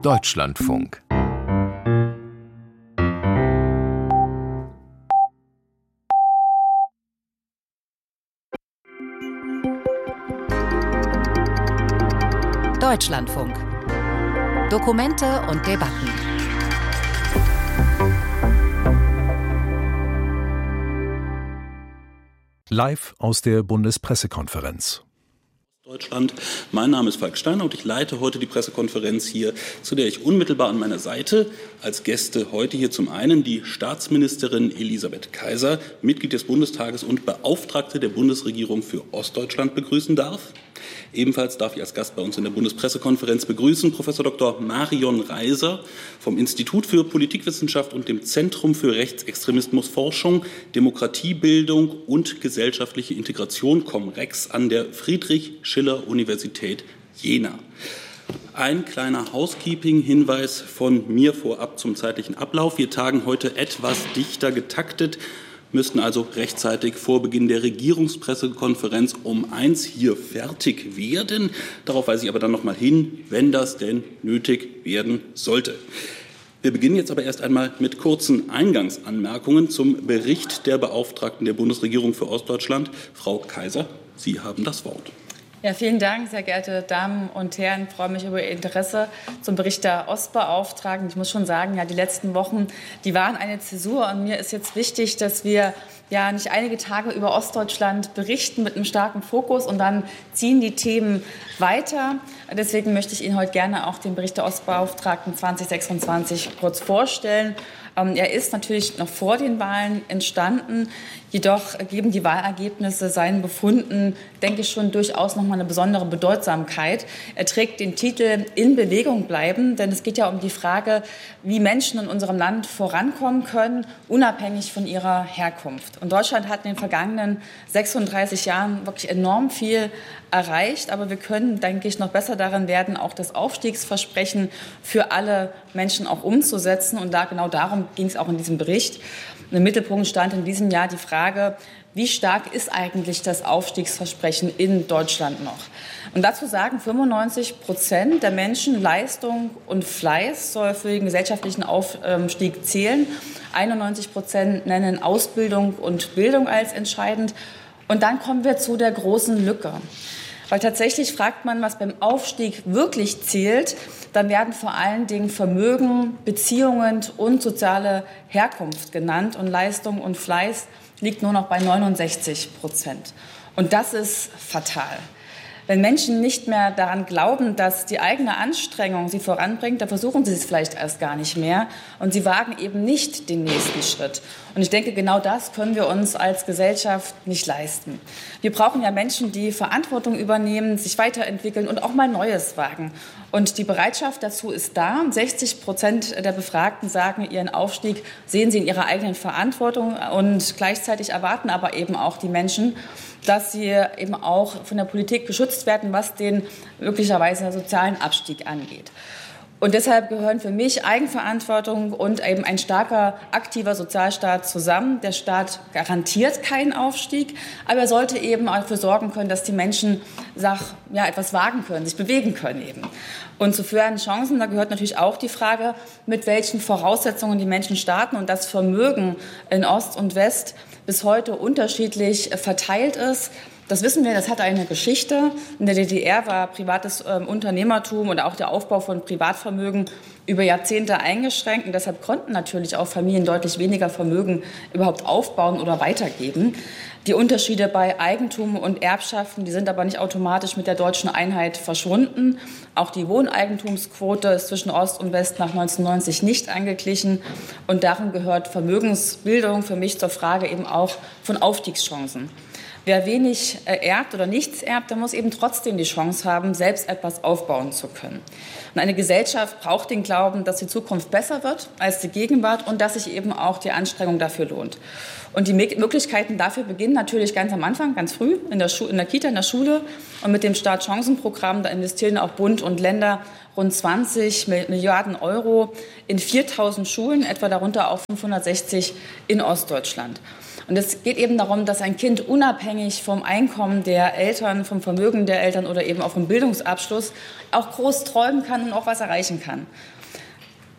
Deutschlandfunk. Deutschlandfunk. Dokumente und Debatten. Live aus der Bundespressekonferenz. Deutschland. Mein Name ist Falk Steiner und ich leite heute die Pressekonferenz hier, zu der ich unmittelbar an meiner Seite als Gäste heute hier zum einen die Staatsministerin Elisabeth Kaiser, Mitglied des Bundestages und Beauftragte der Bundesregierung für Ostdeutschland begrüßen darf. Ebenfalls darf ich als Gast bei uns in der Bundespressekonferenz begrüßen Professor Dr. Marion Reiser vom Institut für Politikwissenschaft und dem Zentrum für Rechtsextremismusforschung, Demokratiebildung und gesellschaftliche Integration (Comrex) an der Friedrich-Schiller-Universität Jena. Ein kleiner Housekeeping-Hinweis von mir vorab zum zeitlichen Ablauf. Wir tagen heute etwas dichter getaktet, müssten also rechtzeitig vor Beginn der Regierungspressekonferenz um 1 hier fertig werden. Darauf weise ich aber dann noch mal hin, wenn das denn nötig werden sollte. Wir beginnen jetzt aber erst einmal mit kurzen Eingangsanmerkungen zum Bericht der Beauftragten der Bundesregierung für Ostdeutschland. Frau Kaiser, Sie haben das Wort. Ja, vielen Dank, sehr geehrte Damen und Herren. Ich freue mich über Ihr Interesse zum Bericht der Ostbeauftragten. Ich muss schon sagen, ja, die letzten Wochen, die waren eine Zäsur. Und mir ist jetzt wichtig, dass wir ja nicht einige Tage über Ostdeutschland berichten mit einem starken Fokus und dann ziehen die Themen weiter. Deswegen möchte ich Ihnen heute gerne auch den Bericht der Ostbeauftragten 2026 kurz vorstellen. Er ist natürlich noch vor den Wahlen entstanden, jedoch geben die Wahlergebnisse seinen Befunden, denke ich, schon durchaus noch mal eine besondere Bedeutsamkeit. Er trägt den Titel "In Bewegung bleiben", denn es geht ja um die Frage, wie Menschen in unserem Land vorankommen können, unabhängig von ihrer Herkunft. Und Deutschland hat in den vergangenen 36 Jahren wirklich enorm viel erreicht, aber wir können, denke ich, noch besser darin werden, auch das Aufstiegsversprechen für alle Menschen auch umzusetzen. Und genau darum ging es auch in diesem Bericht. Im Mittelpunkt stand in diesem Jahr die Frage, wie stark ist eigentlich das Aufstiegsversprechen in Deutschland noch? Und dazu sagen 95% der Menschen, Leistung und Fleiß soll für den gesellschaftlichen Aufstieg zählen. 91% nennen Ausbildung und Bildung als entscheidend. Und dann kommen wir zu der großen Lücke. Weil tatsächlich fragt man, was beim Aufstieg wirklich zählt, dann werden vor allen Dingen Vermögen, Beziehungen und soziale Herkunft genannt. Und Leistung und Fleiß liegt nur noch bei 69%. Und das ist fatal. Wenn Menschen nicht mehr daran glauben, dass die eigene Anstrengung sie voranbringt, dann versuchen sie es vielleicht erst gar nicht mehr und sie wagen eben nicht den nächsten Schritt. Und ich denke, genau das können wir uns als Gesellschaft nicht leisten. Wir brauchen ja Menschen, die Verantwortung übernehmen, sich weiterentwickeln und auch mal Neues wagen. Und die Bereitschaft dazu ist da. 60% der Befragten sagen, ihren Aufstieg sehen sie in ihrer eigenen Verantwortung und gleichzeitig erwarten aber eben auch die Menschen, dass sie eben auch von der Politik geschützt werden, was den möglicherweise sozialen Abstieg angeht. Und deshalb gehören für mich Eigenverantwortung und eben ein starker, aktiver Sozialstaat zusammen. Der Staat garantiert keinen Aufstieg, aber er sollte eben auch dafür sorgen können, dass die Menschen etwas wagen können, sich bewegen können eben. Und zu fairen Chancen, da gehört natürlich auch die Frage, mit welchen Voraussetzungen die Menschen starten und das Vermögen in Ost und West bis heute unterschiedlich verteilt ist. Das wissen wir, das hat eine Geschichte. In der DDR war privates Unternehmertum und auch der Aufbau von Privatvermögen über Jahrzehnte eingeschränkt. Und deshalb konnten natürlich auch Familien deutlich weniger Vermögen überhaupt aufbauen oder weitergeben. Die Unterschiede bei Eigentum und Erbschaften, die sind aber nicht automatisch mit der deutschen Einheit verschwunden. Auch die Wohneigentumsquote ist zwischen Ost und West nach 1990 nicht angeglichen. Und darin gehört Vermögensbildung für mich zur Frage eben auch von Aufstiegschancen. Wer wenig erbt oder nichts erbt, der muss eben trotzdem die Chance haben, selbst etwas aufbauen zu können. Und eine Gesellschaft braucht den Glauben, dass die Zukunft besser wird als die Gegenwart und dass sich eben auch die Anstrengung dafür lohnt. Und die Möglichkeiten dafür beginnen natürlich ganz am Anfang, ganz früh, in der Kita, in der Schule. Und mit dem Startchancenprogramm, da investieren auch Bund und Länder rund 20 Milliarden Euro in 4.000 Schulen, etwa darunter auch 560 in Ostdeutschland. Und es geht eben darum, dass ein Kind unabhängig vom Einkommen der Eltern, vom Vermögen der Eltern oder eben auch vom Bildungsabschluss auch groß träumen kann und auch was erreichen kann.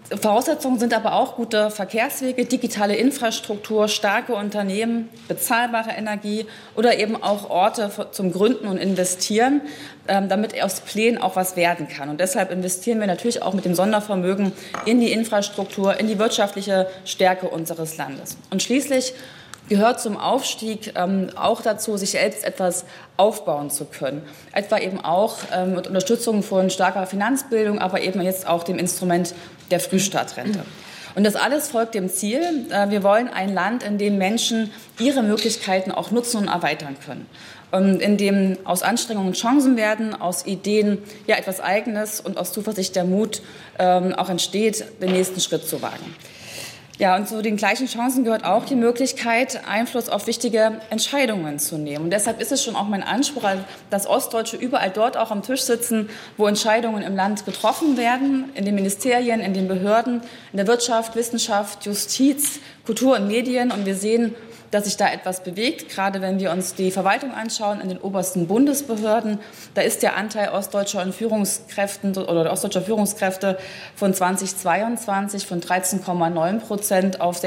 Voraussetzungen sind aber auch gute Verkehrswege, digitale Infrastruktur, starke Unternehmen, bezahlbare Energie oder eben auch Orte zum Gründen und Investieren, damit aus Plänen auch was werden kann. Und deshalb investieren wir natürlich auch mit dem Sondervermögen in die Infrastruktur, in die wirtschaftliche Stärke unseres Landes. Und schließlich gehört zum Aufstieg auch dazu, sich selbst etwas aufbauen zu können. Etwa eben auch mit Unterstützung von starker Finanzbildung, aber eben jetzt auch dem Instrument der Frühstartrente. Und das alles folgt dem Ziel, wir wollen ein Land, in dem Menschen ihre Möglichkeiten auch nutzen und erweitern können. In dem aus Anstrengungen Chancen werden, aus Ideen ja etwas Eigenes und aus Zuversicht der Mut auch entsteht, den nächsten Schritt zu wagen. Ja, und zu den gleichen Chancen gehört auch die Möglichkeit, Einfluss auf wichtige Entscheidungen zu nehmen. Und deshalb ist es schon auch mein Anspruch, dass Ostdeutsche überall dort auch am Tisch sitzen, wo Entscheidungen im Land getroffen werden, in den Ministerien, in den Behörden, in der Wirtschaft, Wissenschaft, Justiz, Kultur und Medien. Und wir sehen, dass sich da etwas bewegt, gerade wenn wir uns die Verwaltung anschauen, in den obersten Bundesbehörden. Da ist der Anteil ostdeutscher Führungskräfte von 2022 von 13,9% auf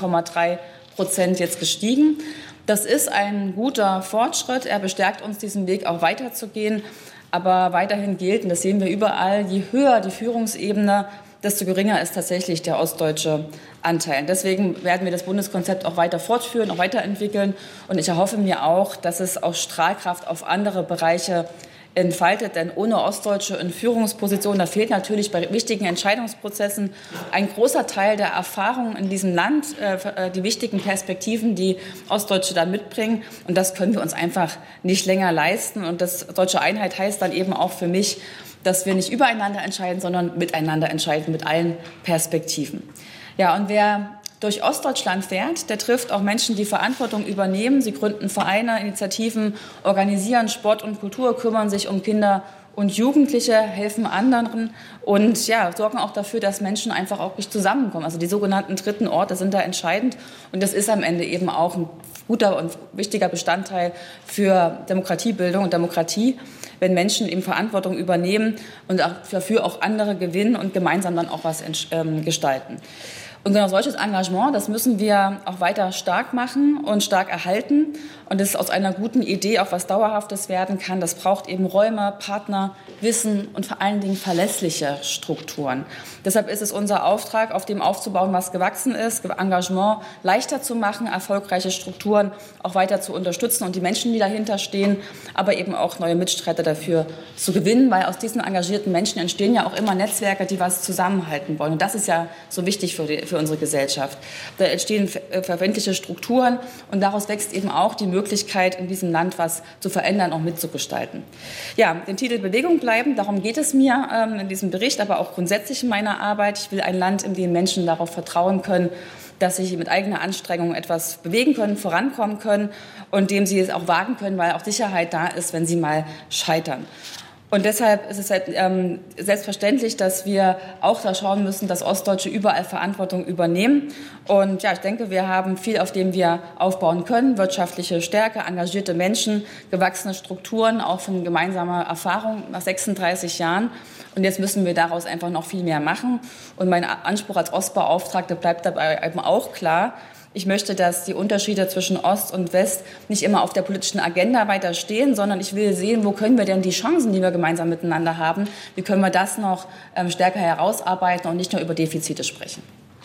16,3% jetzt gestiegen. Das ist ein guter Fortschritt. Er bestärkt uns, diesen Weg auch weiterzugehen. Aber weiterhin gilt, und das sehen wir überall, je höher die Führungsebene, desto geringer ist tatsächlich der ostdeutsche Anteil. Deswegen werden wir das Bundeskonzept auch weiter fortführen, auch weiterentwickeln. Und ich erhoffe mir auch, dass es auch Strahlkraft auf andere Bereiche entfaltet. Denn ohne Ostdeutsche in Führungspositionen, da fehlt natürlich bei wichtigen Entscheidungsprozessen ein großer Teil der Erfahrung in diesem Land, die wichtigen Perspektiven, die Ostdeutsche da mitbringen. Und das können wir uns einfach nicht länger leisten. Und das deutsche Einheit heißt dann eben auch für mich, dass wir nicht übereinander entscheiden, sondern miteinander entscheiden, mit allen Perspektiven. Ja, und wer durch Ostdeutschland fährt, der trifft auch Menschen, die Verantwortung übernehmen. Sie gründen Vereine, Initiativen, organisieren Sport und Kultur, kümmern sich um Kinder und Jugendliche, helfen anderen und ja, sorgen auch dafür, dass Menschen einfach auch nicht zusammenkommen. Also die sogenannten dritten Orte sind da entscheidend. Und das ist am Ende eben auch ein guter und wichtiger Bestandteil für Demokratiebildung und Demokratie, wenn Menschen eben Verantwortung übernehmen und dafür auch andere gewinnen und gemeinsam dann auch was gestalten. Und genau solches Engagement, das müssen wir auch weiter stark machen und stark erhalten. Und das aus einer guten Idee auch was Dauerhaftes werden kann. Das braucht eben Räume, Partner, Wissen und vor allen Dingen verlässliche Strukturen. Deshalb ist es unser Auftrag, auf dem aufzubauen, was gewachsen ist, Engagement leichter zu machen, erfolgreiche Strukturen auch weiter zu unterstützen und die Menschen, die dahinter stehen, aber eben auch neue Mitstreiter dafür zu gewinnen, weil aus diesen engagierten Menschen entstehen ja auch immer Netzwerke, die was zusammenhalten wollen. Und das ist ja so wichtig für unsere Gesellschaft. Da entstehen verbindliche Strukturen und daraus wächst eben auch die Möglichkeit, in diesem Land was zu verändern, auch mitzugestalten. Ja, den Titel Bewegung bleiben, darum geht es mir in diesem Bericht, aber auch grundsätzlich in meiner Arbeit. Ich will ein Land, in dem Menschen darauf vertrauen können, dass sie mit eigener Anstrengung etwas bewegen können, vorankommen können und dem sie es auch wagen können, weil auch Sicherheit da ist, wenn sie mal scheitern. Und deshalb ist es selbstverständlich, dass wir auch da schauen müssen, dass Ostdeutsche überall Verantwortung übernehmen. Und ja, ich denke, wir haben viel, auf dem wir aufbauen können. Wirtschaftliche Stärke, engagierte Menschen, gewachsene Strukturen, auch von gemeinsamer Erfahrung nach 36 Jahren. Und jetzt müssen wir daraus einfach noch viel mehr machen. Und mein Anspruch als Ostbeauftragte bleibt dabei eben auch klar. Ich möchte, dass die Unterschiede zwischen Ost und West nicht immer auf der politischen Agenda weiter stehen, sondern ich will sehen, wo können wir denn die Chancen, die wir gemeinsam miteinander haben, wie können wir das noch stärker herausarbeiten und nicht nur über Defizite sprechen.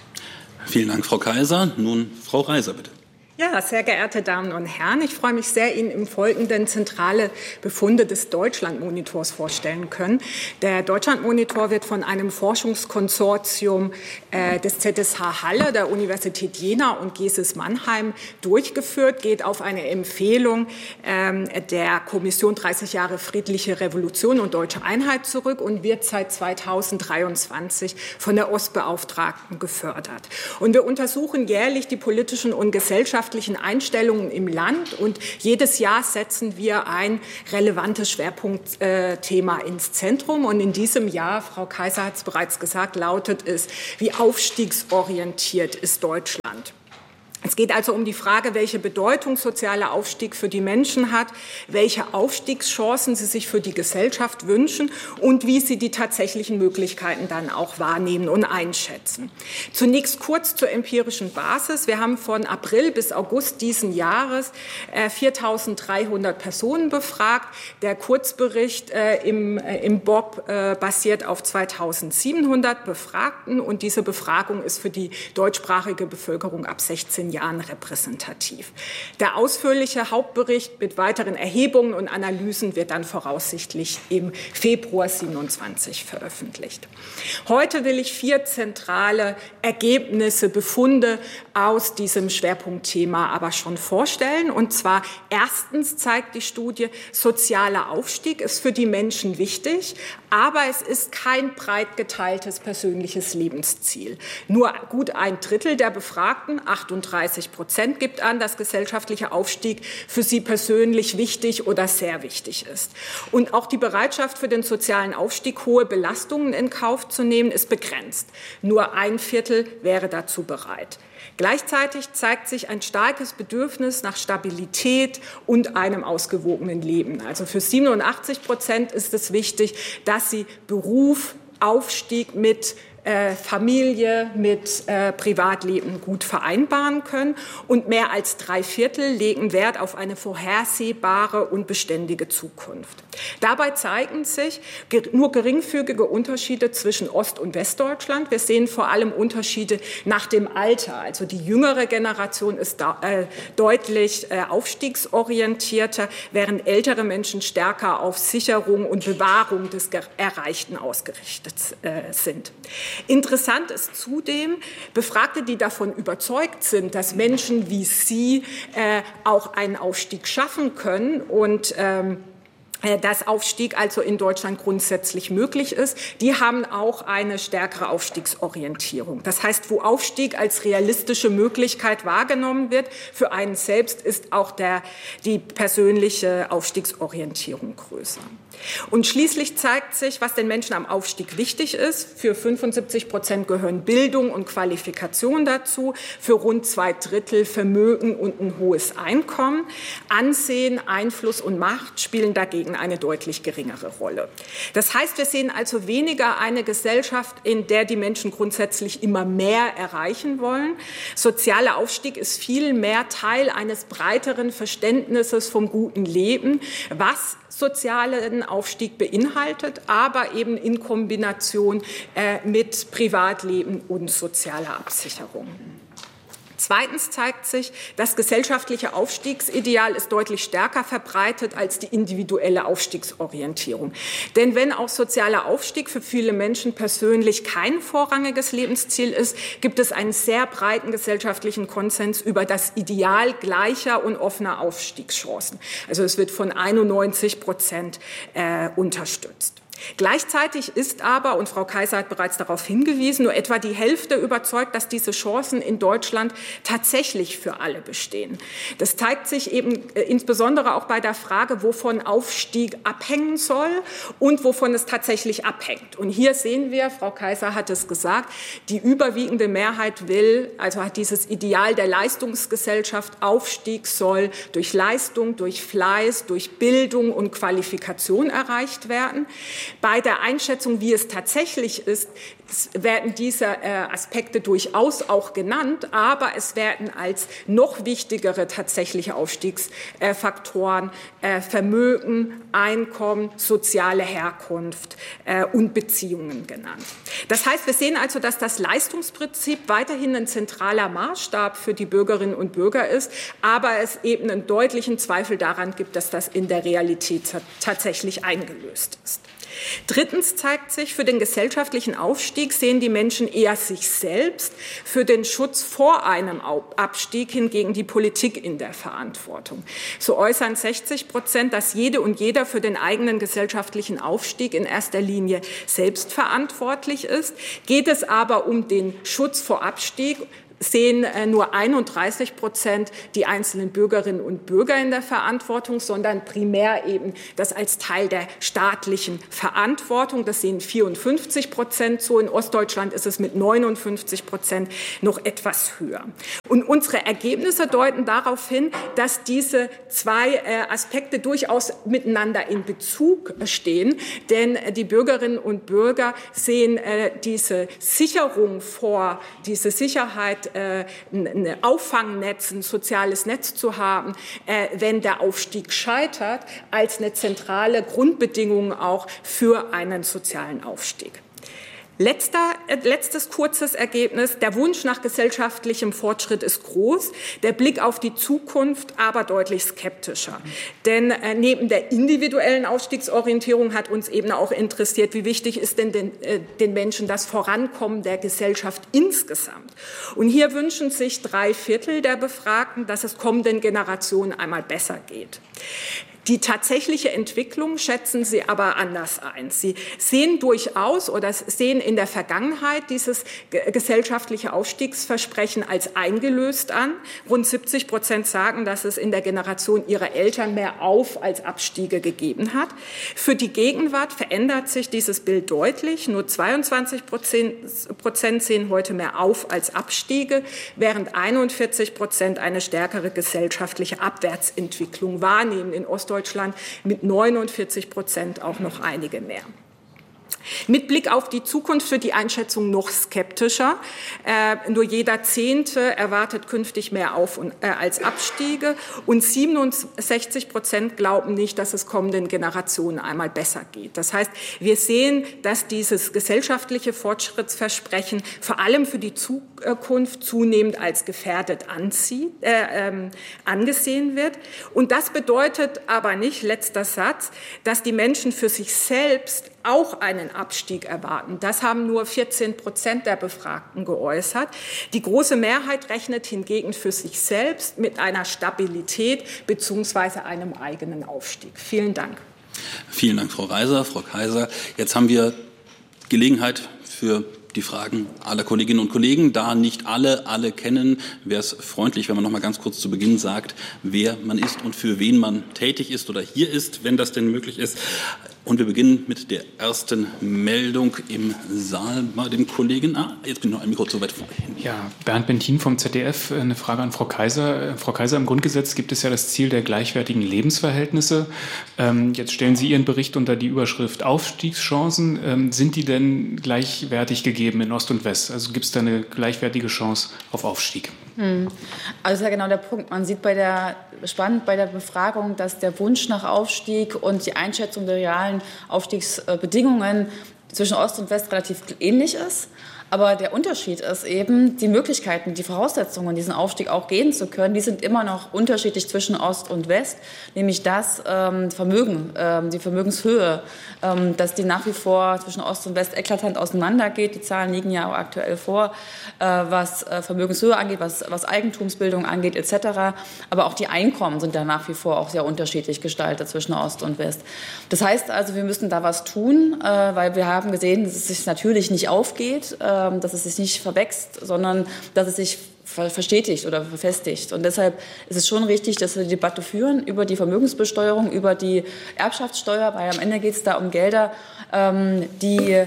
Vielen Dank, Frau Kaiser. Nun Frau Reiser, bitte. Ja, sehr geehrte Damen und Herren, ich freue mich sehr, Ihnen im Folgenden zentrale Befunde des Deutschlandmonitors vorstellen können. Der Deutschlandmonitor wird von einem Forschungskonsortium des ZSH Halle, der Universität Jena und GESIS Mannheim durchgeführt, geht auf eine Empfehlung der Kommission 30 Jahre friedliche Revolution und deutsche Einheit zurück und wird seit 2023 von der Ostbeauftragten gefördert. Und wir untersuchen jährlich die politischen und gesellschaftlichen Einstellungen im Land und jedes Jahr setzen wir ein relevantes Schwerpunktthema ins Zentrum. Und in diesem Jahr, Frau Kaiser hat es bereits gesagt, lautet es, wie aufstiegsorientiert ist Deutschland? Es geht also um die Frage, welche Bedeutung sozialer Aufstieg für die Menschen hat, welche Aufstiegschancen sie sich für die Gesellschaft wünschen und wie sie die tatsächlichen Möglichkeiten dann auch wahrnehmen und einschätzen. Zunächst kurz zur empirischen Basis. Wir haben von April bis August diesen Jahres 4.300 Personen befragt. Der Kurzbericht im BOP basiert auf 2.700 Befragten und diese Befragung ist für die deutschsprachige Bevölkerung ab 16 Jahren repräsentativ. Der ausführliche Hauptbericht mit weiteren Erhebungen und Analysen wird dann voraussichtlich im Februar 27 veröffentlicht. Heute will ich 4 zentrale Ergebnisse, Befunde aus diesem Schwerpunktthema aber schon vorstellen. Und zwar erstens zeigt die Studie, sozialer Aufstieg ist für die Menschen wichtig, aber es ist kein breit geteiltes persönliches Lebensziel. Nur gut 1/3 der Befragten, 38%, gibt an, dass gesellschaftlicher Aufstieg für sie persönlich wichtig oder sehr wichtig ist. Und auch die Bereitschaft für den sozialen Aufstieg, hohe Belastungen in Kauf zu nehmen, ist begrenzt. Nur 1/4 wäre dazu bereit. Gleichzeitig zeigt sich ein starkes Bedürfnis nach Stabilität und einem ausgewogenen Leben. Also für 87% ist es wichtig, dass sie Beruf, Aufstieg mit Familie mit Privatleben gut vereinbaren können und mehr als 3/4 legen Wert auf eine vorhersehbare und beständige Zukunft. Dabei zeigen sich nur geringfügige Unterschiede zwischen Ost- und Westdeutschland. Wir sehen vor allem Unterschiede nach dem Alter. Also die jüngere Generation ist deutlich aufstiegsorientierter, während ältere Menschen stärker auf Sicherung und Bewahrung des Erreichten ausgerichtet sind. Interessant ist zudem, Befragte, die davon überzeugt sind, dass Menschen wie sie auch einen Aufstieg schaffen können und dass Aufstieg also in Deutschland grundsätzlich möglich ist, die haben auch eine stärkere Aufstiegsorientierung. Das heißt, wo Aufstieg als realistische Möglichkeit wahrgenommen wird, für einen selbst ist auch die persönliche Aufstiegsorientierung größer. Und schließlich zeigt sich, was den Menschen am Aufstieg wichtig ist. Für 75% gehören Bildung und Qualifikation dazu, für rund 2/3 Vermögen und ein hohes Einkommen. Ansehen, Einfluss und Macht spielen dagegen eine deutlich geringere Rolle. Das heißt, wir sehen also weniger eine Gesellschaft, in der die Menschen grundsätzlich immer mehr erreichen wollen. Sozialer Aufstieg ist viel mehr Teil eines breiteren Verständnisses vom guten Leben, was sozialen Aufstieg beinhaltet, aber eben in Kombination mit Privatleben und sozialer Absicherung. Zweitens zeigt sich, das gesellschaftliche Aufstiegsideal ist deutlich stärker verbreitet als die individuelle Aufstiegsorientierung. Denn wenn auch sozialer Aufstieg für viele Menschen persönlich kein vorrangiges Lebensziel ist, gibt es einen sehr breiten gesellschaftlichen Konsens über das Ideal gleicher und offener Aufstiegschancen. Also es wird von 91% unterstützt. Gleichzeitig ist aber, und Frau Kaiser hat bereits darauf hingewiesen, nur etwa die Hälfte überzeugt, dass diese Chancen in Deutschland tatsächlich für alle bestehen. Das zeigt sich eben insbesondere auch bei der Frage, wovon Aufstieg abhängen soll und wovon es tatsächlich abhängt. Und hier sehen wir, Frau Kaiser hat es gesagt, die überwiegende Mehrheit will, also hat dieses Ideal der Leistungsgesellschaft, Aufstieg soll durch Leistung, durch Fleiß, durch Bildung und Qualifikation erreicht werden. Bei der Einschätzung, wie es tatsächlich ist, werden diese Aspekte durchaus auch genannt, aber es werden als noch wichtigere tatsächliche Aufstiegsfaktoren Vermögen, Einkommen, soziale Herkunft und Beziehungen genannt. Das heißt, wir sehen also, dass das Leistungsprinzip weiterhin ein zentraler Maßstab für die Bürgerinnen und Bürger ist, aber es eben einen deutlichen Zweifel daran gibt, dass das in der Realität tatsächlich eingelöst ist. Drittens zeigt sich, für den gesellschaftlichen Aufstieg sehen die Menschen eher sich selbst, für den Schutz vor einem Abstieg hingegen die Politik in der Verantwortung. So äußern 60%, dass jede und jeder für den eigenen gesellschaftlichen Aufstieg in erster Linie selbst verantwortlich ist. Geht es aber um den Schutz vor Abstieg, sehen nur 31% die einzelnen Bürgerinnen und Bürger in der Verantwortung, sondern primär eben das als Teil der staatlichen Verantwortung. Das sehen 54% so. In Ostdeutschland ist es mit 59% noch etwas höher. Und unsere Ergebnisse deuten darauf hin, dass diese zwei Aspekte durchaus miteinander in Bezug stehen, denn die Bürgerinnen und Bürger sehen diese Sicherung vor, diese Sicherheit, ein Auffangnetz, ein soziales Netz zu haben, wenn der Aufstieg scheitert, als eine zentrale Grundbedingung auch für einen sozialen Aufstieg. Letztes kurzes Ergebnis. Der Wunsch nach gesellschaftlichem Fortschritt ist groß, der Blick auf die Zukunft aber deutlich skeptischer. Denn neben der individuellen Aufstiegsorientierung hat uns eben auch interessiert, wie wichtig ist denn den Menschen das Vorankommen der Gesellschaft insgesamt. Und hier wünschen sich 3/4 der Befragten, dass es kommenden Generationen einmal besser geht. Die tatsächliche Entwicklung schätzen sie aber anders ein. Sie sehen durchaus oder sehen in der Vergangenheit dieses gesellschaftliche Aufstiegsversprechen als eingelöst an. Rund 70% sagen, dass es in der Generation ihrer Eltern mehr Auf- als Abstiege gegeben hat. Für die Gegenwart verändert sich dieses Bild deutlich. Nur 22% sehen heute mehr Auf- als Abstiege, während 41% eine stärkere gesellschaftliche Abwärtsentwicklung wahrnehmen. In Ostdeutschland mit 49% auch noch einige mehr. Mit Blick auf die Zukunft wird die Einschätzung noch skeptischer. Nur jeder Zehnte erwartet künftig mehr Auf- als Abstiege und 67% glauben nicht, dass es kommenden Generationen einmal besser geht. Das heißt, wir sehen, dass dieses gesellschaftliche Fortschrittsversprechen vor allem für die Zukunft zunehmend als gefährdet angesehen wird. Und das bedeutet aber nicht, letzter Satz, dass die Menschen für sich selbst auch einen Abstieg erwarten. Das haben nur 14% der Befragten geäußert. Die große Mehrheit rechnet hingegen für sich selbst mit einer Stabilität bzw. einem eigenen Aufstieg. Vielen Dank. Vielen Dank, Frau Reiser. Frau Kaiser, jetzt haben wir Gelegenheit für die Fragen aller Kolleginnen und Kollegen. Da nicht alle kennen, wäre es freundlich, wenn man noch mal ganz kurz zu Beginn sagt, wer man ist und für wen man tätig ist oder hier ist, wenn das denn möglich ist. Und wir beginnen mit der ersten Meldung im Saal bei dem Kollegen. Jetzt bin ich noch ein Mikro zu weit vorhin. Ja, Bernd Bentin vom ZDF. Eine Frage an Frau Kaiser. Frau Kaiser, im Grundgesetz gibt es ja das Ziel der gleichwertigen Lebensverhältnisse. Jetzt stellen Sie Ihren Bericht unter die Überschrift Aufstiegschancen. Sind die denn gleichwertig gegeben in Ost und West? Also gibt es da eine gleichwertige Chance auf Aufstieg? Also das ist ja genau der Punkt. Man sieht spannend bei der Befragung, dass der Wunsch nach Aufstieg und die Einschätzung der realen Aufstiegsbedingungen zwischen Ost und West relativ ähnlich ist. Aber der Unterschied ist eben, die Möglichkeiten, die Voraussetzungen, diesen Aufstieg auch gehen zu können, die sind immer noch unterschiedlich zwischen Ost und West. Nämlich das Vermögen, die Vermögenshöhe, dass die nach wie vor zwischen Ost und West eklatant auseinandergeht. Die Zahlen liegen ja auch aktuell vor, was Vermögenshöhe angeht, was Eigentumsbildung angeht etc. Aber auch die Einkommen sind da nach wie vor auch sehr unterschiedlich gestaltet zwischen Ost und West. Das heißt also, wir müssen da was tun, weil wir haben gesehen, dass es sich natürlich nicht aufgeht, dass es sich nicht verwächst, sondern dass es sich verstetigt oder verfestigt. Und deshalb ist es schon richtig, dass wir die Debatte führen über die Vermögensbesteuerung, über die Erbschaftssteuer, weil am Ende geht es da um Gelder, die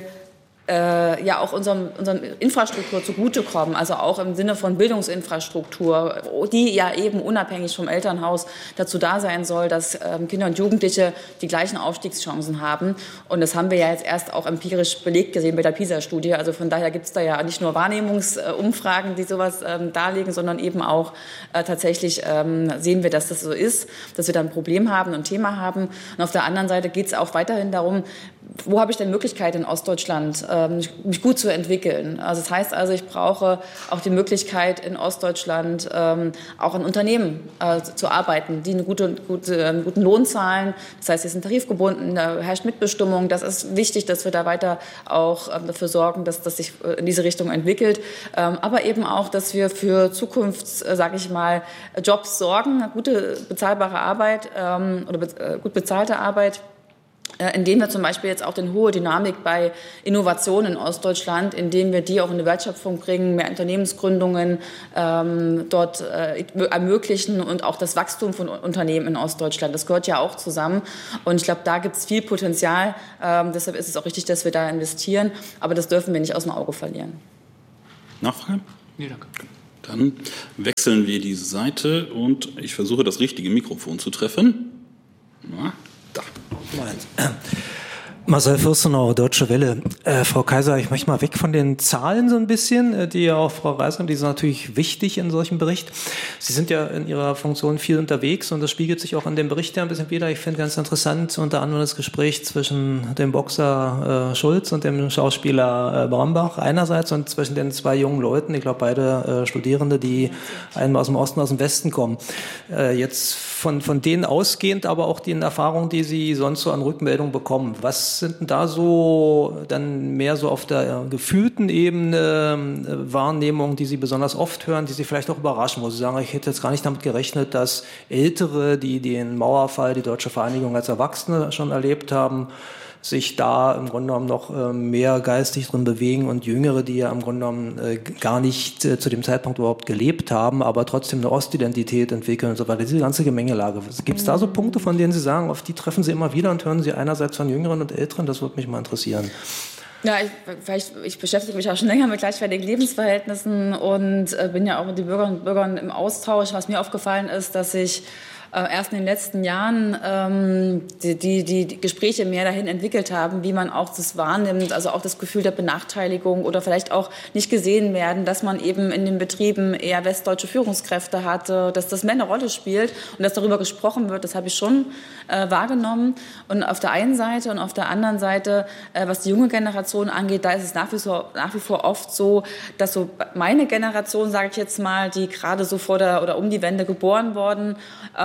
ja auch unseren Infrastruktur zugutekommen, also auch im Sinne von Bildungsinfrastruktur, die ja eben unabhängig vom Elternhaus dazu da sein soll, dass Kinder und Jugendliche die gleichen Aufstiegschancen haben. Und das haben wir ja jetzt erst auch empirisch belegt gesehen bei der PISA-Studie. Also von daher gibt es da ja nicht nur Wahrnehmungsumfragen, die sowas darlegen, sondern eben auch tatsächlich sehen wir, dass das so ist, dass wir da ein Problem haben, ein Thema haben. Und auf der anderen Seite geht es auch weiterhin darum, wo habe ich denn Möglichkeit in Ostdeutschland, mich gut zu entwickeln? Also das heißt also, ich brauche auch die Möglichkeit in Ostdeutschland auch in Unternehmen zu arbeiten, die einen guten Lohn zahlen. Das heißt, sie sind tarifgebunden, da herrscht Mitbestimmung. Das ist wichtig, dass wir da weiter auch dafür sorgen, dass das sich in diese Richtung entwickelt. Aber eben auch, dass wir für sage ich mal, Jobs sorgen, gute bezahlbare Arbeit oder gut bezahlte Arbeit. indem wir zum Beispiel jetzt auch den hohe Dynamik bei Innovationen in Ostdeutschland, indem wir die auch in die Wertschöpfung bringen, mehr Unternehmensgründungen dort ermöglichen und auch das Wachstum von Unternehmen in Ostdeutschland. Das gehört ja auch zusammen. Und ich glaube, da gibt es viel Potenzial. Deshalb ist es auch richtig, dass wir da investieren. Aber das dürfen wir nicht aus dem Auge verlieren. Nachfrage? Nee, danke. Dann wechseln wir die Seite und ich versuche, das richtige Mikrofon zu treffen. Na, da. Marcel Fürstenau, Deutsche Welle. Frau Kaiser, ich möchte mal weg von den Zahlen so ein bisschen, die ja auch Frau Reiser, die sind natürlich wichtig in solchem Bericht. Sie sind ja in Ihrer Funktion viel unterwegs und das spiegelt sich auch in dem Bericht ja ein bisschen wieder. Ich finde ganz interessant, unter anderem das Gespräch zwischen dem Boxer Schulz und dem Schauspieler Brambach einerseits und zwischen den zwei jungen Leuten, ich glaube beide Studierende, die einmal aus dem Osten, aus dem Westen kommen. Jetzt von denen ausgehend, aber auch den Erfahrungen, die Sie sonst so an Rückmeldungen bekommen. Was sind denn da so dann mehr so auf der gefühlten Ebene Wahrnehmungen, die Sie besonders oft hören, die Sie vielleicht auch überraschen, wo Sie sagen, ich hätte jetzt gar nicht damit gerechnet, dass Ältere, die den Mauerfall, die Deutsche Vereinigung als Erwachsene schon erlebt haben, sich da im Grunde genommen noch mehr geistig drin bewegen und Jüngere, die ja im Grunde genommen gar nicht zu dem Zeitpunkt überhaupt gelebt haben, aber trotzdem eine Ostidentität entwickeln und so weiter. Diese ganze Gemengelage. Gibt es da so Punkte, von denen Sie sagen, auf die treffen Sie immer wieder und hören Sie einerseits von Jüngeren und Älteren? Das würde mich mal interessieren. Ja, ich beschäftige mich auch schon länger mit gleichwertigen Lebensverhältnissen und bin ja auch mit den Bürgerinnen und Bürgern im Austausch. Was mir aufgefallen ist, dass ich erst in den letzten Jahren die Gespräche mehr dahin entwickelt haben, wie man auch das wahrnimmt, also auch das Gefühl der Benachteiligung oder vielleicht auch nicht gesehen werden, dass man eben in den Betrieben eher westdeutsche Führungskräfte hatte, dass das mehr eine Rolle spielt und dass darüber gesprochen wird, das habe ich schon wahrgenommen. Und auf der einen Seite und auf der anderen Seite, was die junge Generation angeht, da ist es nach wie vor oft so, dass so meine Generation, sage ich jetzt mal, die gerade so vor der oder um die Wende geboren worden,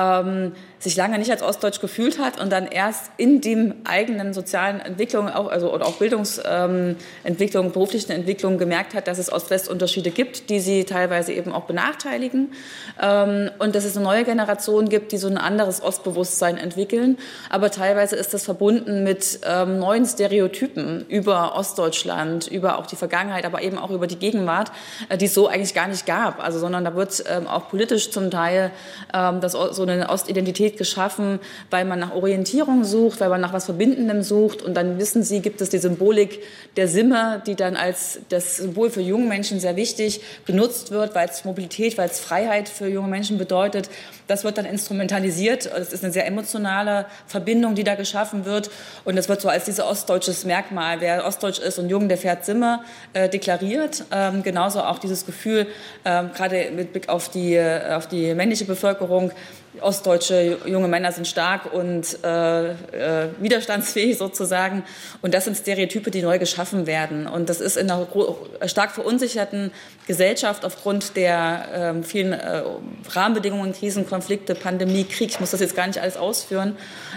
sich lange nicht als ostdeutsch gefühlt hat und dann erst in dem eigenen sozialen Entwicklung oder auch Bildungsentwicklung, beruflichen Entwicklung gemerkt hat, dass es Ost-West-Unterschiede gibt, die sie teilweise eben auch benachteiligen und dass es eine neue Generation gibt, die so ein anderes Ostbewusstsein entwickeln. Aber teilweise ist das verbunden mit neuen Stereotypen über Ostdeutschland, über auch die Vergangenheit, aber eben auch über die Gegenwart, die es so eigentlich gar nicht gab. Also, sondern da wird auch politisch zum Teil so eine Ostidentität geschaffen, weil man nach Orientierung sucht, weil man nach was Verbindendem sucht. Und dann wissen Sie, gibt es die Symbolik der Simme, die dann als das Symbol für junge Menschen sehr wichtig genutzt wird, weil es Mobilität, weil es Freiheit für junge Menschen bedeutet. Das wird dann instrumentalisiert. Es ist eine sehr emotionale Verbindung, die da geschaffen wird. Und das wird so als dieses ostdeutsches Merkmal, wer ostdeutsch ist und jung, der fährt Simme, deklariert. Genauso auch dieses Gefühl, gerade mit Blick auf die männliche Bevölkerung, ostdeutsche junge Männer sind stark und widerstandsfähig sozusagen. Und das sind Stereotype, die neu geschaffen werden. Und das ist in einer stark verunsicherten Gesellschaft aufgrund der vielen Rahmenbedingungen, Krisen, Konflikte, Pandemie, Krieg, ich muss das jetzt gar nicht alles ausführen,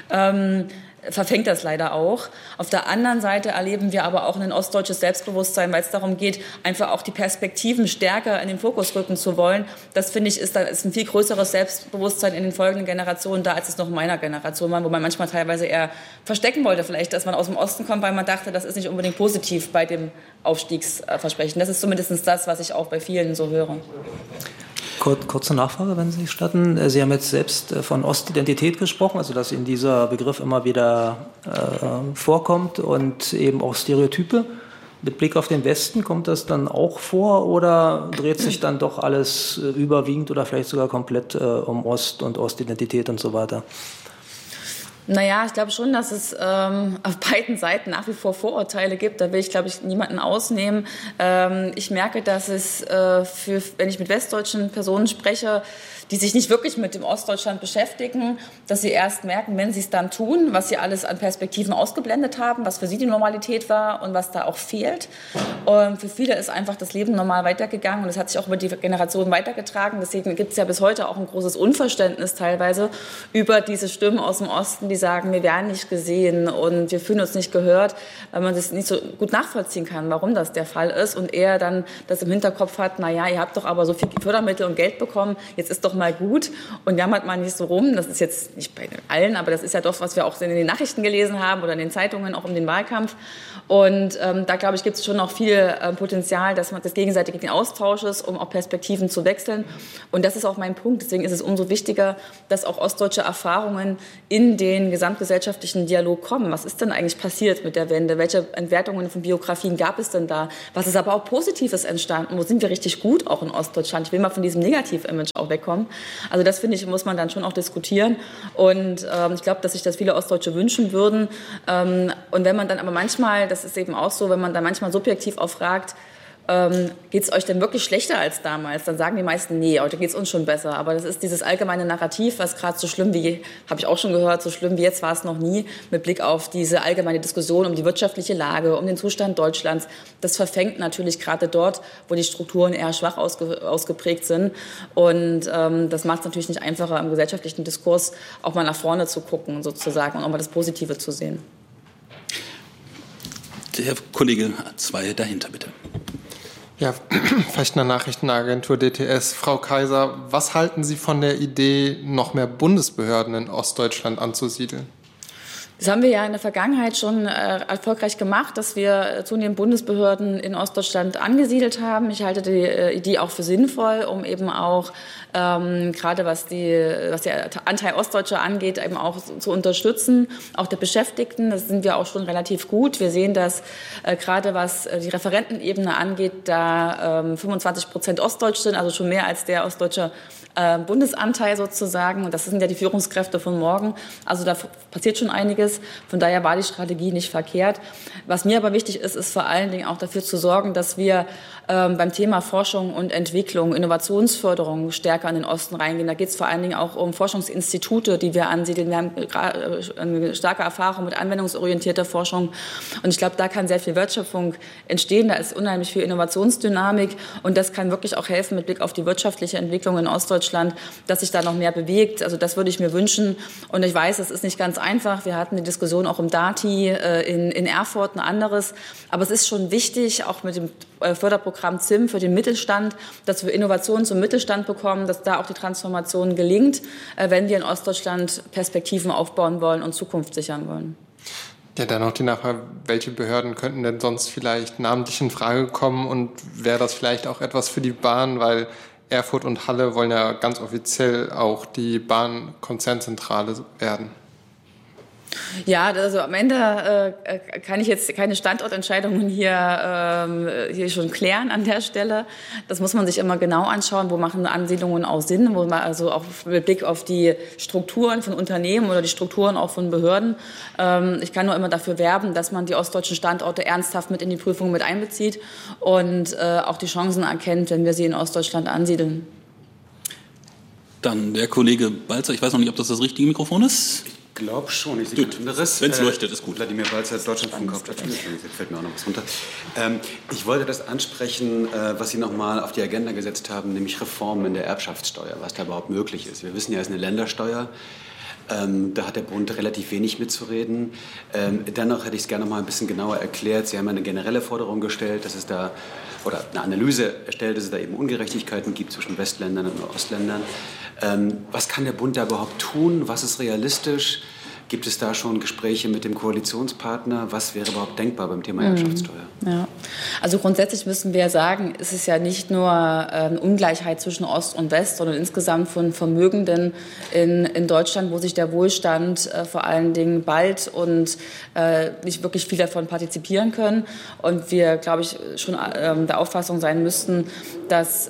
verfängt das leider auch. Auf der anderen Seite erleben wir aber auch ein ostdeutsches Selbstbewusstsein, weil es darum geht, einfach auch die Perspektiven stärker in den Fokus rücken zu wollen. Das, finde ich, ist ein viel größeres Selbstbewusstsein in den folgenden Generationen da, als es noch in meiner Generation war, wo man manchmal teilweise eher verstecken wollte, vielleicht, dass man aus dem Osten kommt, weil man dachte, das ist nicht unbedingt positiv bei dem Aufstiegsversprechen. Das ist zumindest das, was ich auch bei vielen so höre. Kurze Nachfrage, wenn Sie statten. Sie haben jetzt selbst von Ostidentität gesprochen, also dass Ihnen dieser Begriff immer wieder vorkommt und eben auch Stereotype. Mit Blick auf den Westen, kommt das dann auch vor oder dreht sich dann doch alles überwiegend oder vielleicht sogar komplett um Ost und Ostidentität und so weiter? Naja, ich glaube schon, dass es auf beiden Seiten nach wie vor Vorurteile gibt. Da will ich, glaube ich, niemanden ausnehmen. Ich merke, dass es, wenn ich mit westdeutschen Personen spreche, die sich nicht wirklich mit dem Ostdeutschland beschäftigen, dass sie erst merken, wenn sie es dann tun, was sie alles an Perspektiven ausgeblendet haben, was für sie die Normalität war und was da auch fehlt. Und für viele ist einfach das Leben normal weitergegangen und es hat sich auch über die Generation weitergetragen. Deswegen gibt es ja bis heute auch ein großes Unverständnis teilweise über diese Stimmen aus dem Osten, die sagen, wir werden nicht gesehen und wir fühlen uns nicht gehört, weil man das nicht so gut nachvollziehen kann, warum das der Fall ist und eher dann das im Hinterkopf hat, naja, ihr habt doch aber so viel Fördermittel und Geld bekommen, jetzt ist doch mal gut und jammert mal nicht so rum. Das ist jetzt nicht bei allen, aber das ist ja doch, was wir auch in den Nachrichten gelesen haben oder in den Zeitungen, auch um den Wahlkampf. Und da, glaube ich, gibt es schon noch viel Potenzial, dass man das gegenseitigen Austausch ist, um auch Perspektiven zu wechseln. Und das ist auch mein Punkt. Deswegen ist es umso wichtiger, dass auch ostdeutsche Erfahrungen in den gesamtgesellschaftlichen Dialog kommen. Was ist denn eigentlich passiert mit der Wende? Welche Entwertungen von Biografien gab es denn da? Was ist aber auch Positives entstanden? Wo sind wir richtig gut auch in Ostdeutschland? Ich will mal von diesem Negativ-Image auch wegkommen. Also das, finde ich, muss man dann schon auch diskutieren. Und ich glaube, dass sich das viele Ostdeutsche wünschen würden. Und wenn man dann aber manchmal, das ist eben auch so, wenn man dann manchmal subjektiv auch fragt, geht es euch denn wirklich schlechter als damals? Dann sagen die meisten, nee, heute geht es uns schon besser. Aber das ist dieses allgemeine Narrativ, was gerade so schlimm wie, habe ich auch schon gehört, so schlimm wie jetzt war es noch nie, mit Blick auf diese allgemeine Diskussion um die wirtschaftliche Lage, um den Zustand Deutschlands. Das verfängt natürlich gerade dort, wo die Strukturen eher schwach ausgeprägt sind. Und das macht es natürlich nicht einfacher, im gesellschaftlichen Diskurs auch mal nach vorne zu gucken, sozusagen, und auch mal das Positive zu sehen. Der Kollege 2 dahinter, bitte. Ja, Fechtner Nachrichtenagentur DTS. Frau Kaiser, was halten Sie von der Idee, noch mehr Bundesbehörden in Ostdeutschland anzusiedeln? Das haben wir ja in der Vergangenheit schon erfolgreich gemacht, dass wir zunehmend Bundesbehörden in Ostdeutschland angesiedelt haben. Ich halte die Idee auch für sinnvoll, um eben auch gerade was der Anteil Ostdeutscher angeht, eben auch zu unterstützen, auch der Beschäftigten. Das sind wir auch schon relativ gut. Wir sehen, dass gerade was die Referentenebene angeht, da 25% Ostdeutsch sind, also schon mehr als der ostdeutsche Bundesanteil sozusagen. Und das sind ja die Führungskräfte von morgen. Also da passiert schon einiges. Von daher war die Strategie nicht verkehrt. Was mir aber wichtig ist, ist vor allen Dingen auch dafür zu sorgen, dass wir beim Thema Forschung und Entwicklung, Innovationsförderung stärker in den Osten reingehen. Da geht es vor allen Dingen auch um Forschungsinstitute, die wir ansiedeln. Wir haben eine starke Erfahrung mit anwendungsorientierter Forschung. Und ich glaube, da kann sehr viel Wertschöpfung entstehen. Da ist unheimlich viel Innovationsdynamik. Und das kann wirklich auch helfen mit Blick auf die wirtschaftliche Entwicklung in Ostdeutschland, dass sich da noch mehr bewegt. Also das würde ich mir wünschen. Und ich weiß, es ist nicht ganz einfach. Wir hatten die Diskussion auch um Dati in Erfurt, ein anderes. Aber es ist schon wichtig, auch mit dem Förderprogramm ZIM für den Mittelstand, dass wir Innovationen zum Mittelstand bekommen, dass da auch die Transformation gelingt, wenn wir in Ostdeutschland Perspektiven aufbauen wollen und Zukunft sichern wollen. Ja, dann noch die Nachfrage, welche Behörden könnten denn sonst vielleicht namentlich in Frage kommen und wäre das vielleicht auch etwas für die Bahn, weil Erfurt und Halle wollen ja ganz offiziell auch die Bahnkonzernzentrale werden. Ja, also am Ende kann ich jetzt keine Standortentscheidungen hier schon klären an der Stelle. Das muss man sich immer genau anschauen, wo machen Ansiedlungen auch Sinn, wo man also auch mit Blick auf die Strukturen von Unternehmen oder die Strukturen auch von Behörden. Ich kann nur immer dafür werben, dass man die ostdeutschen Standorte ernsthaft mit in die Prüfung mit einbezieht und auch die Chancen erkennt, wenn wir sie in Ostdeutschland ansiedeln. Dann der Kollege Balzer. Ich weiß noch nicht, ob das richtige Mikrofon ist. Ich glaube schon. Ich sehe ein anderes. Wenn es leuchtet, ist gut. Wladimir Balzer, Deutschlandfunk-Hauptstadt. Jetzt fällt mir auch noch was runter. Ich wollte das ansprechen, was Sie noch mal auf die Agenda gesetzt haben, nämlich Reformen in der Erbschaftssteuer, was da überhaupt möglich ist. Wir wissen ja, es ist eine Ländersteuer. Da hat der Bund relativ wenig mitzureden. Dennoch hätte ich es gerne noch mal ein bisschen genauer erklärt. Sie haben eine generelle Forderung gestellt, dass es da, oder eine Analyse erstellt, dass es da eben Ungerechtigkeiten gibt zwischen Westländern und Ostländern. Was kann der Bund da überhaupt tun? Was ist realistisch? Gibt es da schon Gespräche mit dem Koalitionspartner? Was wäre überhaupt denkbar beim Thema Erbschaftssteuer? Ja. Also grundsätzlich müssen wir sagen, es ist ja nicht nur Ungleichheit zwischen Ost und West, sondern insgesamt von Vermögenden in Deutschland, wo sich der Wohlstand vor allen Dingen bald und nicht wirklich viel davon partizipieren können. Und wir, glaube ich, schon der Auffassung sein müssten, dass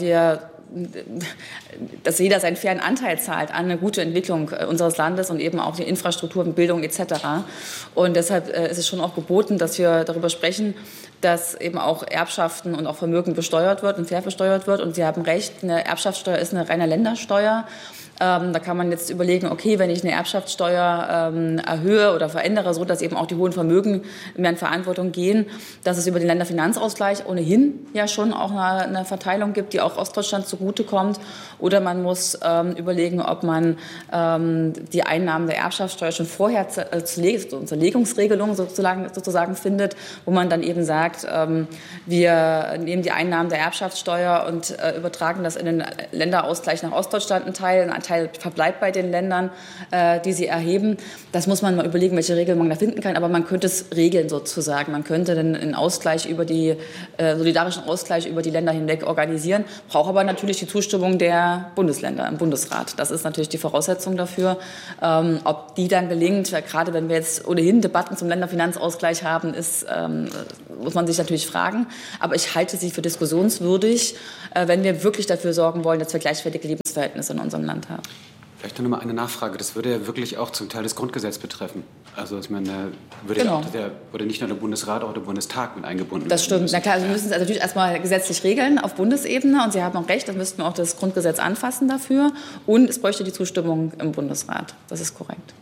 jeder seinen fairen Anteil zahlt an eine gute Entwicklung unseres Landes und eben auch die Infrastruktur, Bildung etc. Und deshalb ist es schon auch geboten, dass wir darüber sprechen, dass eben auch Erbschaften und auch Vermögen besteuert wird und fair besteuert wird. Und Sie haben recht, eine Erbschaftssteuer ist eine reine Ländersteuer. Da kann man jetzt überlegen, okay, wenn ich eine Erbschaftssteuer erhöhe oder verändere, so dass eben auch die hohen Vermögen mehr in Verantwortung gehen, dass es über den Länderfinanzausgleich ohnehin ja schon auch eine Verteilung gibt, die auch Ostdeutschland zugutekommt. Oder man muss überlegen, ob man die Einnahmen der Erbschaftssteuer schon vorher zur Zerlegungsregelung sozusagen findet, wo man dann eben sagt, wir nehmen die Einnahmen der Erbschaftssteuer und übertragen das in den Länderausgleich nach Ostdeutschland einen Teil verbleibt bei den Ländern, die sie erheben. Das muss man mal überlegen, welche Regeln man da finden kann. Aber man könnte es regeln sozusagen. Man könnte dann einen Ausgleich solidarischen Ausgleich über die Länder hinweg organisieren. Braucht aber natürlich die Zustimmung der Bundesländer im Bundesrat. Das ist natürlich die Voraussetzung dafür. Ob die dann gelingt, gerade wenn wir jetzt ohnehin Debatten zum Länderfinanzausgleich haben, muss man sich natürlich fragen. Aber ich halte sie für diskussionswürdig, wenn wir wirklich dafür sorgen wollen, dass wir gleichwertige Lebensverhältnisse in unserem Land haben. Vielleicht noch mal eine Nachfrage. Das würde ja wirklich auch zum Teil das Grundgesetz betreffen. Also ich meine, würde nicht nur der Bundesrat, auch der Bundestag mit eingebunden werden. Das stimmt. Na klar, wir müssen es natürlich erstmal gesetzlich regeln auf Bundesebene. Und Sie haben auch recht, dann müssten wir auch das Grundgesetz anfassen dafür. Und es bräuchte die Zustimmung im Bundesrat. Das ist korrekt.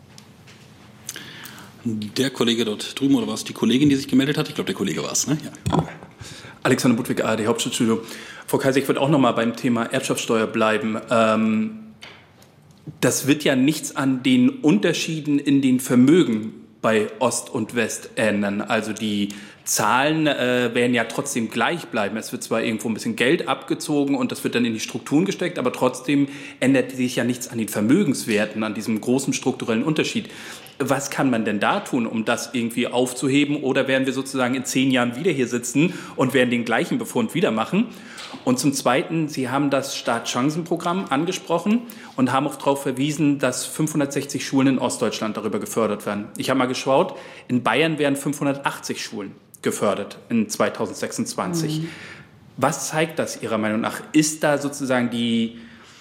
Der Kollege dort drüben, oder war es die Kollegin, die sich gemeldet hat? Ich glaube, der Kollege war es, ne? Ja. Alexander Budwig, ARD Hauptstadtstudio. Frau Kaiser, ich würde auch noch mal beim Thema Erbschaftssteuer bleiben. Das wird ja nichts an den Unterschieden in den Vermögen bei Ost und West ändern. Also die Zahlen werden ja trotzdem gleich bleiben. Es wird zwar irgendwo ein bisschen Geld abgezogen und das wird dann in die Strukturen gesteckt, aber trotzdem ändert sich ja nichts an den Vermögenswerten, an diesem großen strukturellen Unterschied. Was kann man denn da tun, um das irgendwie aufzuheben? Oder werden wir sozusagen in 10 Jahren wieder hier sitzen und werden den gleichen Befund wieder machen? Und zum Zweiten, Sie haben das Startchancenprogramm angesprochen und haben auch darauf verwiesen, dass 560 Schulen in Ostdeutschland darüber gefördert werden. Ich habe mal geschaut, in Bayern werden 580 Schulen gefördert in 2026. Was zeigt das Ihrer Meinung nach? Ist da sozusagen die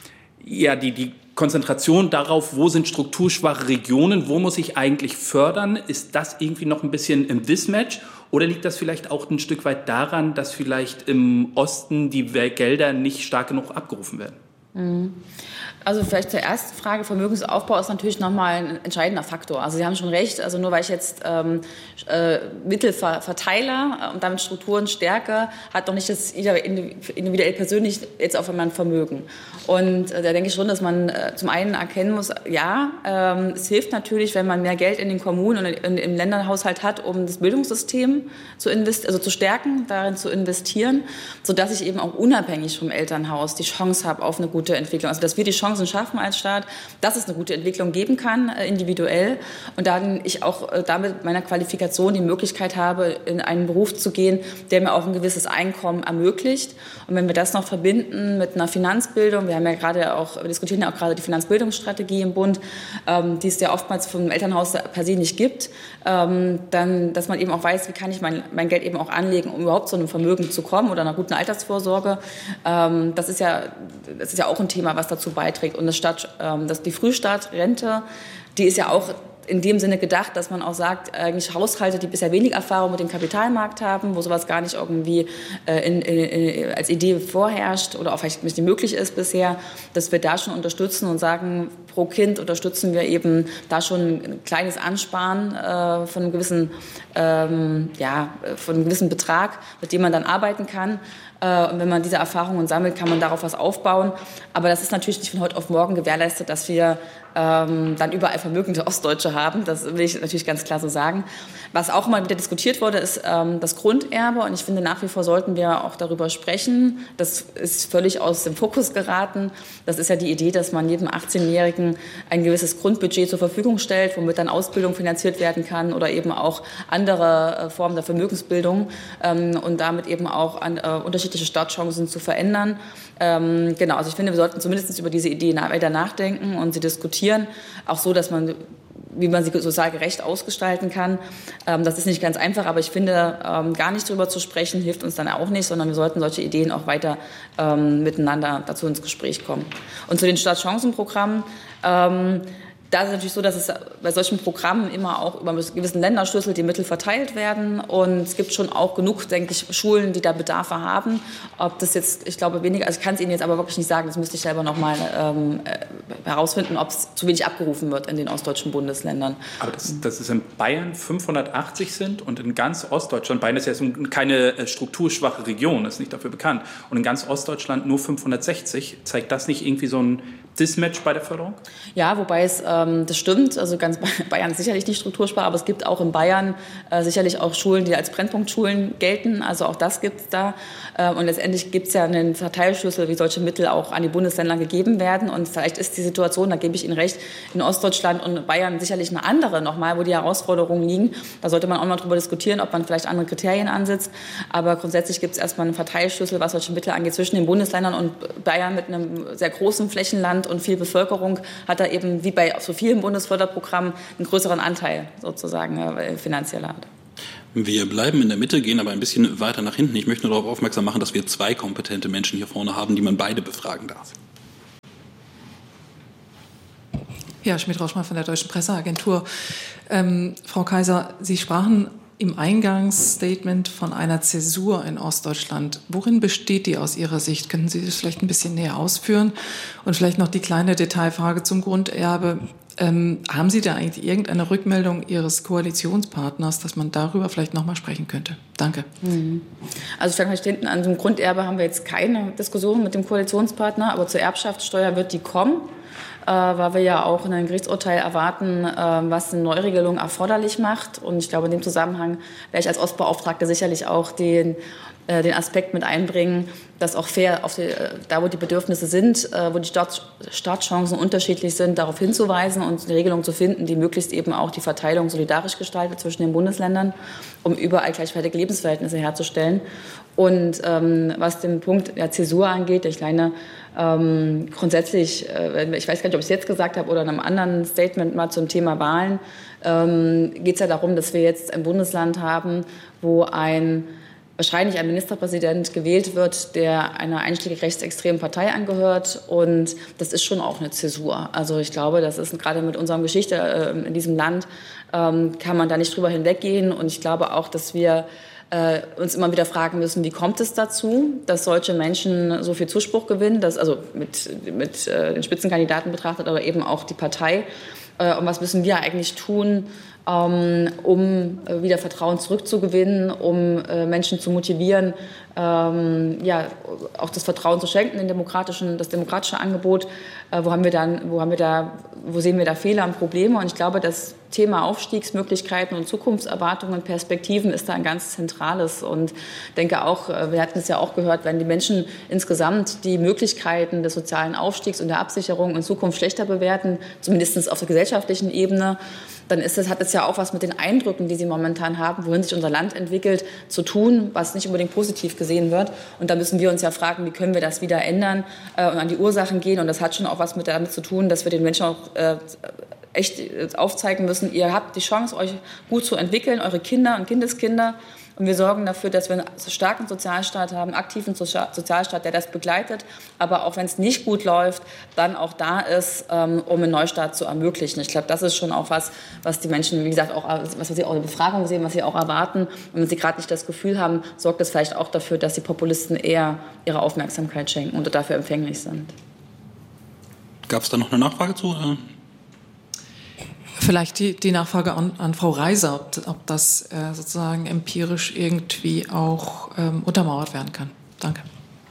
Konzentration darauf, wo sind strukturschwache Regionen, wo muss ich eigentlich fördern? Ist das irgendwie noch ein bisschen im Mismatch? Oder liegt das vielleicht auch ein Stück weit daran, dass vielleicht im Osten die Gelder nicht stark genug abgerufen werden? Also vielleicht zur ersten Frage, Vermögensaufbau ist natürlich nochmal ein entscheidender Faktor. Also Sie haben schon recht, also nur weil ich jetzt Mittel verteile und damit Strukturen stärke, hat doch nicht das individuell persönlich jetzt auf einmal ein Vermögen. Und da denke ich schon, dass man zum einen erkennen muss, es hilft natürlich, wenn man mehr Geld in den Kommunen und im Länderhaushalt hat, um das Bildungssystem zu stärken, darin zu investieren, sodass ich eben auch unabhängig vom Elternhaus die Chance habe auf eine gute Entwicklung. Also dass wir die Chancen schaffen als Staat, dass es eine gute Entwicklung geben kann, individuell. Und dann ich auch damit meiner Qualifikation die Möglichkeit habe, in einen Beruf zu gehen, der mir auch ein gewisses Einkommen ermöglicht. Und wenn wir das noch verbinden mit einer Finanzbildung, wir diskutieren ja auch gerade die Finanzbildungsstrategie im Bund, die es ja oftmals vom Elternhaus per se nicht gibt, dann, dass man eben auch weiß, wie kann ich mein Geld eben auch anlegen, um überhaupt zu einem Vermögen zu kommen oder einer guten Altersvorsorge. Das ist ja auch ein Thema, was dazu beiträgt. Und die Frühstartrente, die ist ja auch in dem Sinne gedacht, dass man auch sagt, eigentlich Haushalte, die bisher wenig Erfahrung mit dem Kapitalmarkt haben, wo sowas gar nicht irgendwie als Idee vorherrscht oder auch vielleicht nicht möglich ist bisher, dass wir da schon unterstützen und sagen, pro Kind unterstützen wir eben da schon ein kleines Ansparen von einem gewissen Betrag, mit dem man dann arbeiten kann. Und wenn man diese Erfahrungen sammelt, kann man darauf was aufbauen. Aber das ist natürlich nicht von heute auf morgen gewährleistet, dass wir dann überall vermögende Ostdeutsche haben. Das will ich natürlich ganz klar so sagen. Was auch mal wieder diskutiert wurde, ist das Grunderbe. Und ich finde, nach wie vor sollten wir auch darüber sprechen. Das ist völlig aus dem Fokus geraten. Das ist ja die Idee, dass man jedem 18-Jährigen ein gewisses Grundbudget zur Verfügung stellt, womit dann Ausbildung finanziert werden kann oder eben auch andere Formen der Vermögensbildung und damit eben auch unterschiedliche Startchancen zu verändern. Also ich finde, wir sollten zumindest über diese Idee weiter nachdenken und sie diskutieren, auch so, dass man, wie man sie sozial gerecht ausgestalten kann. Das ist nicht ganz einfach, aber ich finde, gar nicht drüber zu sprechen, hilft uns dann auch nicht, sondern wir sollten solche Ideen auch weiter miteinander dazu ins Gespräch kommen. Und zu den Startchancenprogrammen, Da ist es natürlich so, dass es bei solchen Programmen immer auch über einen gewissen Länderschlüssel die Mittel verteilt werden. Und es gibt schon auch genug, denke ich, Schulen, die da Bedarfe haben. Ob das jetzt, ich glaube, weniger, also ich kann es Ihnen jetzt aber wirklich nicht sagen, das müsste ich selber noch mal herausfinden, ob es zu wenig abgerufen wird in den ostdeutschen Bundesländern. Aber dass es in Bayern 580 sind und in ganz Ostdeutschland, Bayern ist ja keine strukturschwache Region, ist nicht dafür bekannt, und in ganz Ostdeutschland nur 560, zeigt das nicht irgendwie so ein Mismatch bei der Förderung? Ja, wobei es, das stimmt, also ganz Bayern ist sicherlich nicht strukturschwach, aber es gibt auch in Bayern sicherlich auch Schulen, die als Brennpunktschulen gelten, also auch das gibt es da. Und letztendlich gibt es ja einen Verteilschlüssel, wie solche Mittel auch an die Bundesländer gegeben werden. Und vielleicht ist die Situation, da gebe ich Ihnen recht, in Ostdeutschland und Bayern sicherlich eine andere nochmal, wo die Herausforderungen liegen. Da sollte man auch mal drüber diskutieren, ob man vielleicht andere Kriterien ansetzt. Aber grundsätzlich gibt es erstmal einen Verteilschlüssel, was solche Mittel angeht, zwischen den Bundesländern, und Bayern mit einem sehr großen Flächenland und viel Bevölkerung hat da eben, wie bei so vielen Bundesförderprogrammen, einen größeren Anteil sozusagen finanzieller Art. Wir bleiben in der Mitte, gehen aber ein bisschen weiter nach hinten. Ich möchte nur darauf aufmerksam machen, dass wir 2 kompetente Menschen hier vorne haben, die man beide befragen darf. Ja, Schmidt-Rauschmann von der Deutschen Presseagentur. Frau Kaiser, Sie sprachen im Eingangsstatement von einer Zäsur in Ostdeutschland. Worin besteht die aus Ihrer Sicht? Könnten Sie das vielleicht ein bisschen näher ausführen? Und vielleicht noch die kleine Detailfrage zum Grunderbe. Haben Sie da eigentlich irgendeine Rückmeldung Ihres Koalitionspartners, dass man darüber vielleicht noch mal sprechen könnte? Danke. Also vielleicht hinten an dem Grunderbe haben wir jetzt keine Diskussion mit dem Koalitionspartner, aber zur Erbschaftssteuer wird die kommen, weil wir ja auch in einem Gerichtsurteil erwarten, was eine Neuregelung erforderlich macht. Und ich glaube, in dem Zusammenhang werde ich als Ostbeauftragte sicherlich auch den Aspekt mit einbringen, dass auch fair da, wo die Bedürfnisse sind, wo die Startchancen unterschiedlich sind, darauf hinzuweisen und eine Regelung zu finden, die möglichst eben auch die Verteilung solidarisch gestaltet zwischen den Bundesländern, um überall gleichwertige Lebensverhältnisse herzustellen. Und was den Punkt der Zäsur angeht, ich meine, grundsätzlich, ich weiß gar nicht, ob ich es jetzt gesagt habe oder in einem anderen Statement mal zum Thema Wahlen, geht es ja darum, dass wir jetzt ein Bundesland haben, wo wahrscheinlich ein Ministerpräsident gewählt wird, der einer einschlägig rechtsextremen Partei angehört. Und das ist schon auch eine Zäsur. Also ich glaube, das ist gerade mit unserer Geschichte in diesem Land, kann man da nicht drüber hinweggehen. Und ich glaube auch, dass wir uns immer wieder fragen müssen, wie kommt es dazu, dass solche Menschen so viel Zuspruch gewinnen, also mit den Spitzenkandidaten betrachtet, aber eben auch die Partei. Und was müssen wir eigentlich tun, um wieder Vertrauen zurückzugewinnen, um Menschen zu motivieren, auch das Vertrauen zu schenken in das demokratische Angebot. Wo sehen wir da Fehler und Probleme? Und ich glaube, das Thema Aufstiegsmöglichkeiten und Zukunftserwartungen und Perspektiven ist da ein ganz zentrales. Und denke auch, wir hatten es ja auch gehört, wenn die Menschen insgesamt die Möglichkeiten des sozialen Aufstiegs und der Absicherung in Zukunft schlechter bewerten, zumindest auf der gesellschaftlichen Ebene, dann hat es ja auch was mit den Eindrücken, die sie momentan haben, wohin sich unser Land entwickelt, zu tun, was nicht unbedingt positiv gesehen wird. Und da müssen wir uns ja fragen, wie können wir das wieder ändern und an die Ursachen gehen. Und das hat schon auch was damit zu tun, dass wir den Menschen auch echt aufzeigen müssen, ihr habt die Chance, euch gut zu entwickeln, eure Kinder und Kindeskinder. Und wir sorgen dafür, dass wir einen starken Sozialstaat haben, einen aktiven Sozialstaat, der das begleitet. Aber auch wenn es nicht gut läuft, dann auch da ist, um einen Neustart zu ermöglichen. Ich glaube, das ist schon auch was die Menschen, wie gesagt, auch was sie auch in der Befragung sehen, was sie auch erwarten. Und wenn sie gerade nicht das Gefühl haben, sorgt das vielleicht auch dafür, dass die Populisten eher ihre Aufmerksamkeit schenken und dafür empfänglich sind. Gab es da noch eine Nachfrage zu? Vielleicht die Nachfrage an Frau Reiser, ob das sozusagen empirisch irgendwie auch untermauert werden kann. Danke.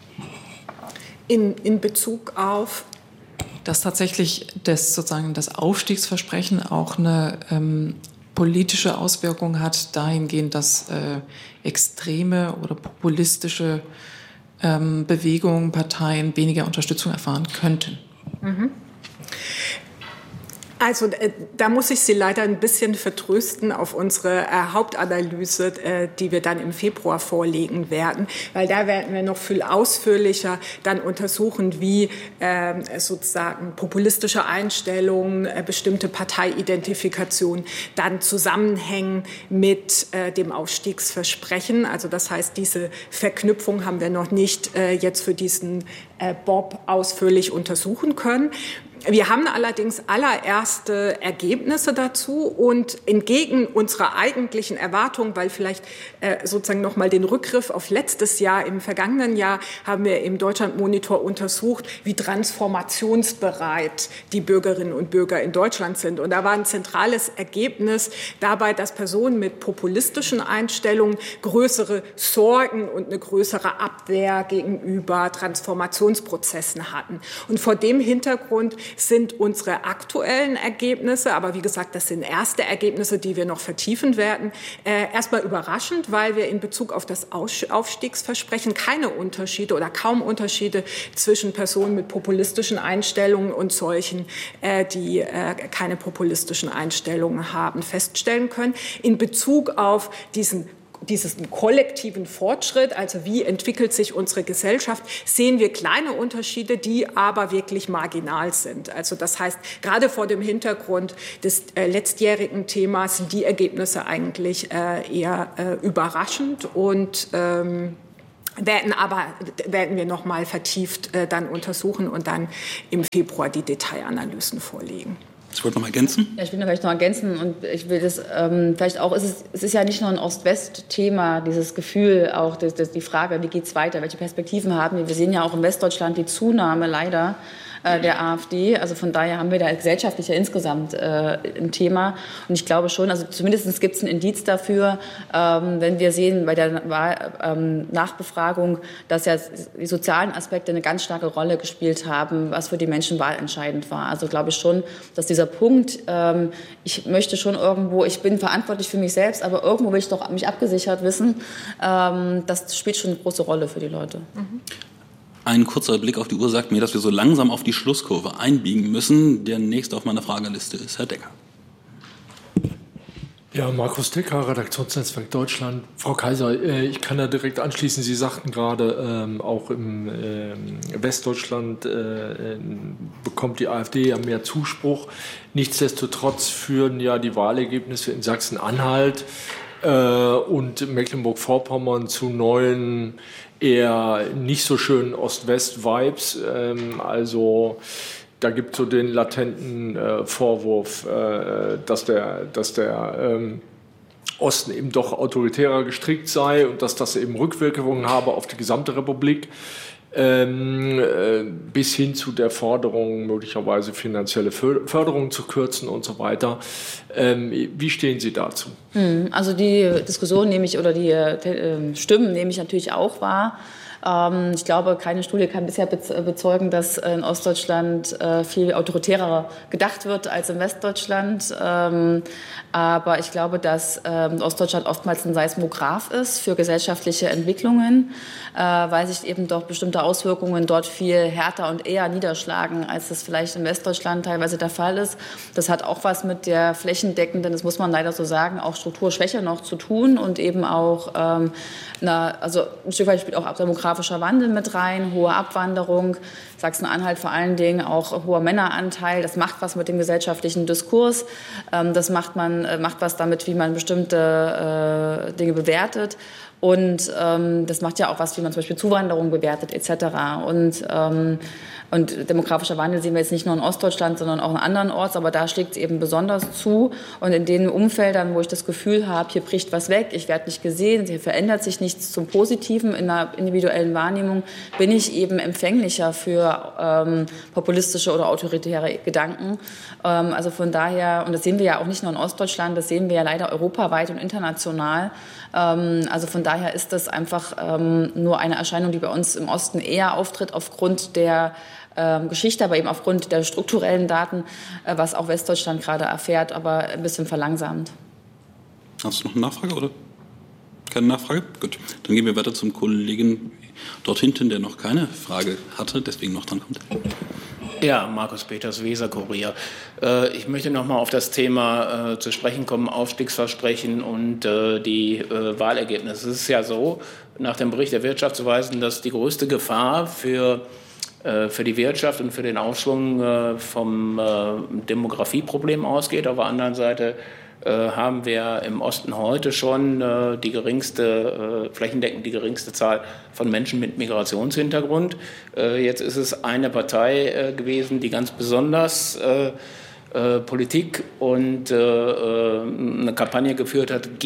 In Bezug auf? Dass tatsächlich das Aufstiegsversprechen auch eine politische Auswirkung hat, dahingehend, dass extreme oder populistische Bewegungen, Parteien weniger Unterstützung erfahren könnten. Mhm. Also da muss ich Sie leider ein bisschen vertrösten auf unsere Hauptanalyse, die wir dann im Februar vorlegen werden, weil da werden wir noch viel ausführlicher dann untersuchen, wie sozusagen populistische Einstellungen, bestimmte Parteiidentifikationen dann zusammenhängen mit dem Aufstiegsversprechen. Also das heißt, diese Verknüpfung haben wir noch nicht jetzt für diesen Bob ausführlich untersuchen können. Wir haben allerdings allererste Ergebnisse dazu und entgegen unserer eigentlichen Erwartung, weil vielleicht sozusagen nochmal den Rückgriff auf letztes Jahr, im vergangenen Jahr haben wir im Deutschlandmonitor untersucht, wie transformationsbereit die Bürgerinnen und Bürger in Deutschland sind. Und da war ein zentrales Ergebnis dabei, dass Personen mit populistischen Einstellungen größere Sorgen und eine größere Abwehr gegenüber Transformationsprozessen hatten. Und vor dem Hintergrund sind unsere aktuellen Ergebnisse, aber wie gesagt, das sind erste Ergebnisse, die wir noch vertiefen werden, erstmal überraschend, weil wir in Bezug auf das Aufstiegsversprechen keine Unterschiede oder kaum Unterschiede zwischen Personen mit populistischen Einstellungen und solchen, die keine populistischen Einstellungen haben, feststellen können. In Bezug auf diesen kollektiven Fortschritt, also wie entwickelt sich unsere Gesellschaft, sehen wir kleine Unterschiede, die aber wirklich marginal sind. Also das heißt, gerade vor dem Hintergrund des letztjährigen Themas sind die Ergebnisse eigentlich eher überraschend und werden wir noch mal vertieft dann untersuchen und dann im Februar die Detailanalysen vorlegen. Ich wollte noch mal ergänzen. Ja, ich will vielleicht noch ergänzen und ich will das vielleicht auch, es ist ja nicht nur ein Ost-West-Thema, dieses Gefühl, auch die Frage, wie geht es weiter, welche Perspektiven haben wir. Wir sehen ja auch in Westdeutschland die Zunahme leider der AfD. Also von daher haben wir da gesellschaftlich ja insgesamt ein Thema. Und ich glaube schon, also zumindest gibt es ein Indiz dafür, wenn wir sehen bei der Nachbefragung, dass ja die sozialen Aspekte eine ganz starke Rolle gespielt haben, was für die Menschen wahlentscheidend war. Also glaube ich schon, dass dieser Punkt, ich möchte schon irgendwo, ich bin verantwortlich für mich selbst, aber irgendwo will ich doch mich abgesichert wissen, das spielt schon eine große Rolle für die Leute. Mhm. Ein kurzer Blick auf die Uhr sagt mir, dass wir so langsam auf die Schlusskurve einbiegen müssen. Der nächste auf meiner Frageliste ist Herr Decker. Ja, Markus Decker, Redaktionsnetzwerk Deutschland. Frau Kaiser, ich kann da direkt anschließen. Sie sagten gerade, auch im Westdeutschland bekommt die AfD ja mehr Zuspruch. Nichtsdestotrotz führen ja die Wahlergebnisse in Sachsen-Anhalt und Mecklenburg-Vorpommern zu neuen, eher nicht so schönen Ost-West-Vibes. Also da gibt es so den latenten Vorwurf, dass der Osten eben doch autoritärer gestrickt sei und dass das eben Rückwirkungen habe auf die gesamte Republik. Bis hin zu der Forderung, möglicherweise finanzielle Förderung zu kürzen und so weiter. Wie stehen Sie dazu? Also die Diskussion nehme ich oder die Stimmen nehme ich natürlich auch wahr. Ich glaube, keine Studie kann bisher bezeugen, dass in Ostdeutschland viel autoritärer gedacht wird als in Westdeutschland. Aber ich glaube, dass Ostdeutschland oftmals ein Seismograph ist für gesellschaftliche Entwicklungen, weil sich eben doch bestimmte Auswirkungen dort viel härter und eher niederschlagen, als das vielleicht in Westdeutschland teilweise der Fall ist. Das hat auch was mit der flächendeckenden, das muss man leider so sagen, auch Strukturschwäche noch zu tun und eben auch, also ein Stück weit spielt auch demografischer Wandel mit rein, hohe Abwanderung, Sachsen-Anhalt vor allen Dingen auch hoher Männeranteil. Das macht was mit dem gesellschaftlichen Diskurs. Das macht was damit, wie man bestimmte Dinge bewertet. Und das macht ja auch was, wie man zum Beispiel Zuwanderung bewertet etc. Und demografischer Wandel sehen wir jetzt nicht nur in Ostdeutschland, sondern auch in anderen Orts, aber da schlägt es eben besonders zu. Und in den Umfeldern, wo ich das Gefühl habe, hier bricht was weg, ich werde nicht gesehen, hier verändert sich nichts zum Positiven in der individuellen Wahrnehmung, bin ich eben empfänglicher für populistische oder autoritäre Gedanken. Also von daher, und das sehen wir ja auch nicht nur in Ostdeutschland, das sehen wir ja leider europaweit und international. Also von daher ist das einfach nur eine Erscheinung, die bei uns im Osten eher auftritt aufgrund der Geschichte, aber eben aufgrund der strukturellen Daten, was auch Westdeutschland gerade erfährt, aber ein bisschen verlangsamt. Hast du noch eine Nachfrage oder keine Nachfrage? Gut, dann gehen wir weiter zum Kollegen dort hinten, der noch keine Frage hatte, deswegen noch dran kommt. Ja, Markus Peters, Weser-Kurier. Ich möchte noch mal auf das Thema zu sprechen kommen, Aufstiegsversprechen und die Wahlergebnisse. Es ist ja so, nach dem Bericht der Wirtschaftsweisen, dass die größte Gefahr für die Wirtschaft und für den Aufschwung vom Demografieproblem ausgeht. Auf der anderen Seite haben wir im Osten heute schon flächendeckend die geringste Zahl von Menschen mit Migrationshintergrund. Jetzt ist es eine Partei gewesen, die ganz besonders Politik und eine Kampagne geführt hat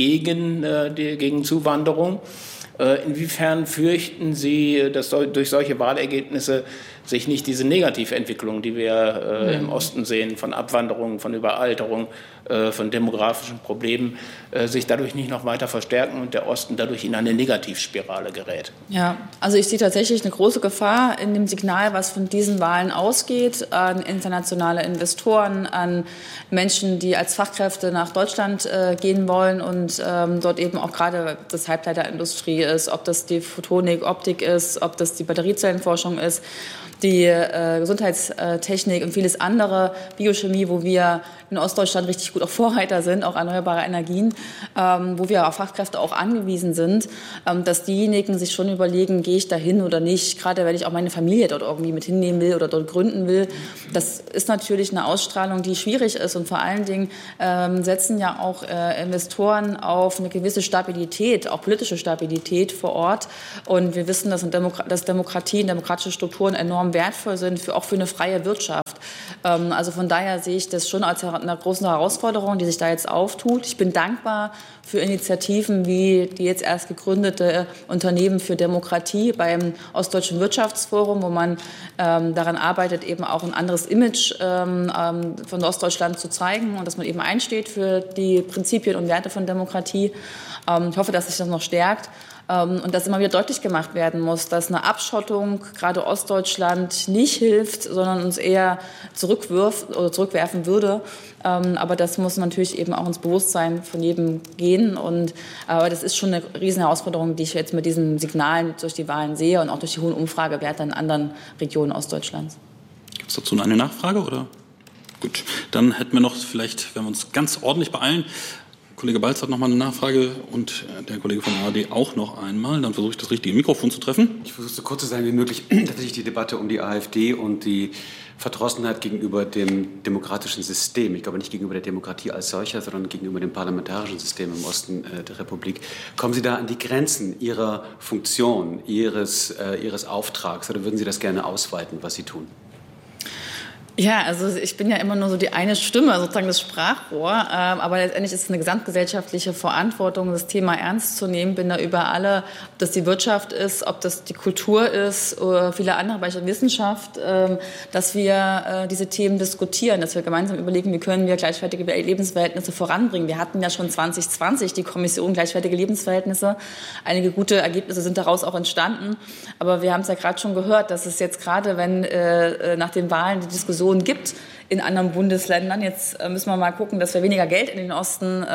gegen Zuwanderung. Inwiefern fürchten Sie, dass durch solche Wahlergebnisse sich nicht diese Negativentwicklung, die wir im Osten sehen, von Abwanderung, von Überalterung, von demografischen Problemen, sich dadurch nicht noch weiter verstärken und der Osten dadurch in eine Negativspirale gerät? Ja, also ich sehe tatsächlich eine große Gefahr in dem Signal, was von diesen Wahlen ausgeht, an internationale Investoren, an Menschen, die als Fachkräfte nach Deutschland gehen wollen und dort eben auch gerade das Halbleiterindustrie ist, ob das die Photonik, Optik ist, ob das die Batteriezellenforschung ist, die Gesundheitstechnik und vieles andere, Biochemie, wo wir in Ostdeutschland richtig gut auch Vorreiter sind, auch erneuerbare Energien, wo wir auf Fachkräfte auch angewiesen sind, dass diejenigen sich schon überlegen, gehe ich da hin oder nicht, gerade wenn ich auch meine Familie dort irgendwie mit hinnehmen will oder dort gründen will. Das ist natürlich eine Ausstrahlung, die schwierig ist und vor allen Dingen setzen ja auch Investoren auf eine gewisse Stabilität, auch politische Stabilität vor Ort und wir wissen, dass Demokratien, demokratische Strukturen enorm wertvoll sind, auch für eine freie Wirtschaft. Also von daher sehe ich das schon als eine große Herausforderung, die sich da jetzt auftut. Ich bin dankbar für Initiativen wie die jetzt erst gegründete Unternehmen für Demokratie beim Ostdeutschen Wirtschaftsforum, wo man daran arbeitet, eben auch ein anderes Image von Ostdeutschland zu zeigen und dass man eben einsteht für die Prinzipien und Werte von Demokratie. Ich hoffe, dass sich das noch stärkt. Und dass immer wieder deutlich gemacht werden muss, dass eine Abschottung gerade Ostdeutschland nicht hilft, sondern uns eher zurückwerfen würde. Aber das muss natürlich eben auch ins Bewusstsein von jedem gehen. Aber das ist schon eine riesen Herausforderung, die ich jetzt mit diesen Signalen durch die Wahlen sehe und auch durch die hohen Umfragewerte in anderen Regionen Ostdeutschlands. Gibt es dazu eine Nachfrage, oder? Gut, dann hätten wir noch vielleicht, wenn wir uns ganz ordentlich beeilen, Kollege Balz hat noch mal eine Nachfrage und der Kollege von ARD auch noch einmal. Dann versuche ich das richtige Mikrofon zu treffen. Ich versuche so kurz zu sein wie möglich. Tatsächlich die Debatte um die AfD und die Verdrossenheit gegenüber dem demokratischen System. Ich glaube nicht gegenüber der Demokratie als solcher, sondern gegenüber dem parlamentarischen System im Osten der Republik. Kommen Sie da an die Grenzen Ihrer Funktion, Ihres Auftrags oder würden Sie das gerne ausweiten, was Sie tun? Ja, also ich bin ja immer nur so die eine Stimme, sozusagen das Sprachrohr, aber letztendlich ist es eine gesamtgesellschaftliche Verantwortung, das Thema ernst zu nehmen. Bin da über alle, ob das die Wirtschaft ist, ob das die Kultur ist oder viele andere Bereiche der Wissenschaft, dass wir diese Themen diskutieren, dass wir gemeinsam überlegen, wie können wir gleichwertige Lebensverhältnisse voranbringen. Wir hatten ja schon 2020 die Kommission Gleichwertige Lebensverhältnisse. Einige gute Ergebnisse sind daraus auch entstanden, aber wir haben es ja gerade schon gehört, dass es jetzt gerade, wenn nach den Wahlen die Diskussion gibt in anderen Bundesländern. Jetzt müssen wir mal gucken, dass wir weniger Geld in den Osten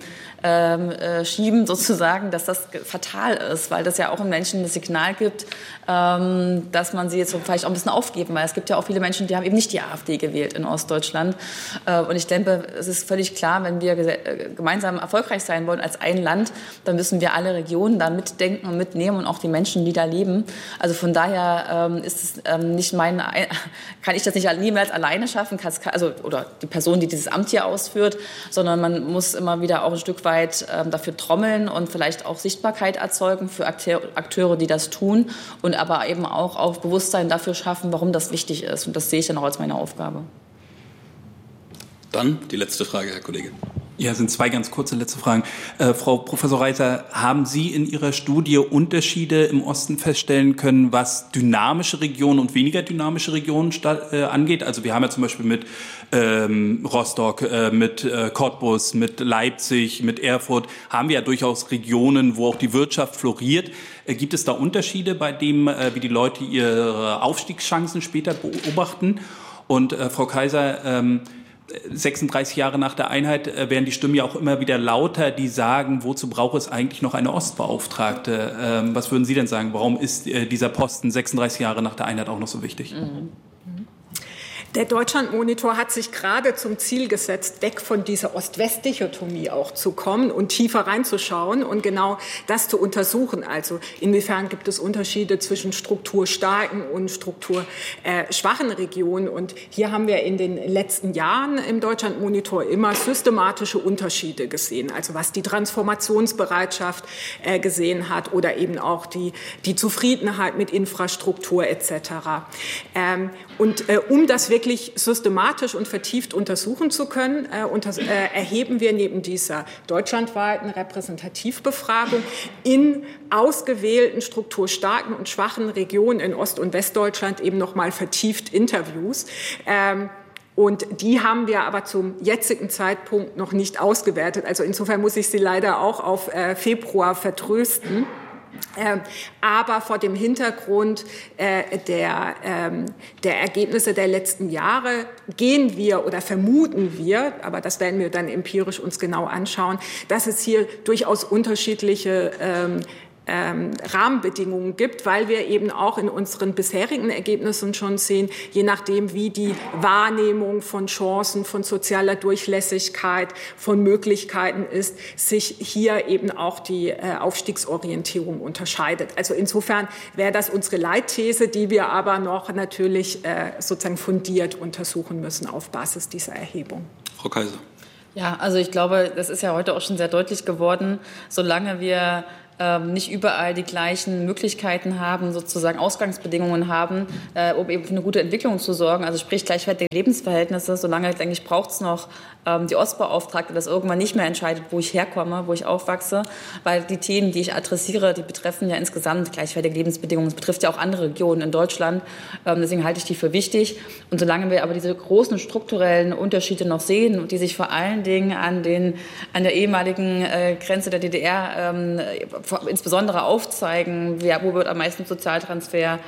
schieben, sozusagen, dass das fatal ist, weil das ja auch den Menschen das Signal gibt, dass man sie jetzt vielleicht auch ein bisschen aufgeben, weil es gibt ja auch viele Menschen, die haben eben nicht die AfD gewählt in Ostdeutschland. Und ich denke, es ist völlig klar, wenn wir gemeinsam erfolgreich sein wollen als ein Land, dann müssen wir alle Regionen da mitdenken und mitnehmen und auch die Menschen, die da leben. Also von daher ist es nicht kann ich das nicht niemals alleine schaffen, oder die Person, die dieses Amt hier ausführt, sondern man muss immer wieder auch ein Stück weit dafür trommeln und vielleicht auch Sichtbarkeit erzeugen für Akteure, die das tun und aber eben auch auf Bewusstsein dafür schaffen, warum das wichtig ist. Und das sehe ich dann auch als meine Aufgabe. Dann die letzte Frage, Herr Kollege. Ja, sind zwei ganz kurze letzte Fragen. Frau Professor Reiter, haben Sie in Ihrer Studie Unterschiede im Osten feststellen können, was dynamische Regionen und weniger dynamische Regionen angeht? Also wir haben ja zum Beispiel mit Rostock, mit Cottbus, mit Leipzig, mit Erfurt, haben wir ja durchaus Regionen, wo auch die Wirtschaft floriert. Gibt es da Unterschiede bei dem, wie die Leute ihre Aufstiegschancen später beobachten? Und Frau Kaiser, 36 Jahre nach der Einheit werden die Stimmen ja auch immer wieder lauter, die sagen, wozu braucht es eigentlich noch eine Ostbeauftragte? Was würden Sie denn sagen? Warum ist dieser Posten 36 Jahre nach der Einheit auch noch so wichtig? Der Deutschlandmonitor hat sich gerade zum Ziel gesetzt, weg von dieser Ost-West-Dichotomie auch zu kommen und tiefer reinzuschauen und genau das zu untersuchen. Also inwiefern gibt es Unterschiede zwischen strukturstarken und strukturschwachen Regionen. Und hier haben wir in den letzten Jahren im Deutschlandmonitor immer systematische Unterschiede gesehen. Also was die Transformationsbereitschaft gesehen hat oder eben auch die Zufriedenheit mit Infrastruktur etc. Um das wirklich systematisch und vertieft untersuchen zu können, erheben wir neben dieser deutschlandweiten Repräsentativbefragung in ausgewählten strukturstarken und schwachen Regionen in Ost- und Westdeutschland eben noch mal vertieft Interviews. Und die haben wir aber zum jetzigen Zeitpunkt noch nicht ausgewertet. Also insofern muss ich Sie leider auch auf Februar vertrösten. Aber vor dem Hintergrund der Ergebnisse der letzten Jahre gehen wir oder vermuten wir, aber das werden wir dann empirisch uns genau anschauen, dass es hier durchaus unterschiedliche Rahmenbedingungen gibt, weil wir eben auch in unseren bisherigen Ergebnissen schon sehen, je nachdem, wie die Wahrnehmung von Chancen, von sozialer Durchlässigkeit, von Möglichkeiten ist, sich hier eben auch die Aufstiegsorientierung unterscheidet. Also insofern wäre das unsere Leitthese, die wir aber noch natürlich sozusagen fundiert untersuchen müssen auf Basis dieser Erhebung. Frau Kaiser. Ja, also ich glaube, das ist ja heute auch schon sehr deutlich geworden, solange wir nicht überall die gleichen Möglichkeiten haben, sozusagen Ausgangsbedingungen haben, um eben für eine gute Entwicklung zu sorgen, also sprich gleichwertige Lebensverhältnisse. Solange, denke ich, braucht es noch die Ostbeauftragte, das irgendwann nicht mehr entscheidet, wo ich herkomme, wo ich aufwachse, weil die Themen, die ich adressiere, die betreffen ja insgesamt gleichwertige Lebensbedingungen. Das betrifft ja auch andere Regionen in Deutschland, deswegen halte ich die für wichtig. Und solange wir aber diese großen strukturellen Unterschiede noch sehen und die sich vor allen Dingen an der ehemaligen Grenze der DDR insbesondere aufzeigen, wo wird am meisten Sozialtransfer,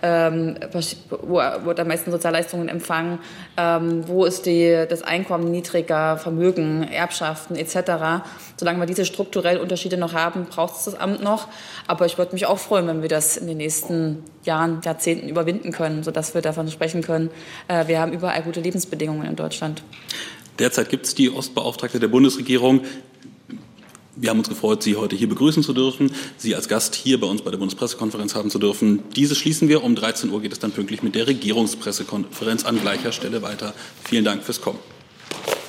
wo wird am meisten Sozialleistungen empfangen, wo ist das Einkommen niedriger, Vermögen, Erbschaften etc. Solange wir diese strukturellen Unterschiede noch haben, braucht es das Amt noch. Aber ich würde mich auch freuen, wenn wir das in den nächsten Jahren, Jahrzehnten überwinden können, sodass wir davon sprechen können, wir haben überall gute Lebensbedingungen in Deutschland. Derzeit gibt es die Ostbeauftragte der Bundesregierung. Wir haben uns gefreut, Sie heute hier begrüßen zu dürfen, Sie als Gast hier bei uns bei der Bundespressekonferenz haben zu dürfen. Diese schließen wir. Um 13 Uhr geht es dann pünktlich mit der Regierungspressekonferenz an gleicher Stelle weiter. Vielen Dank fürs Kommen.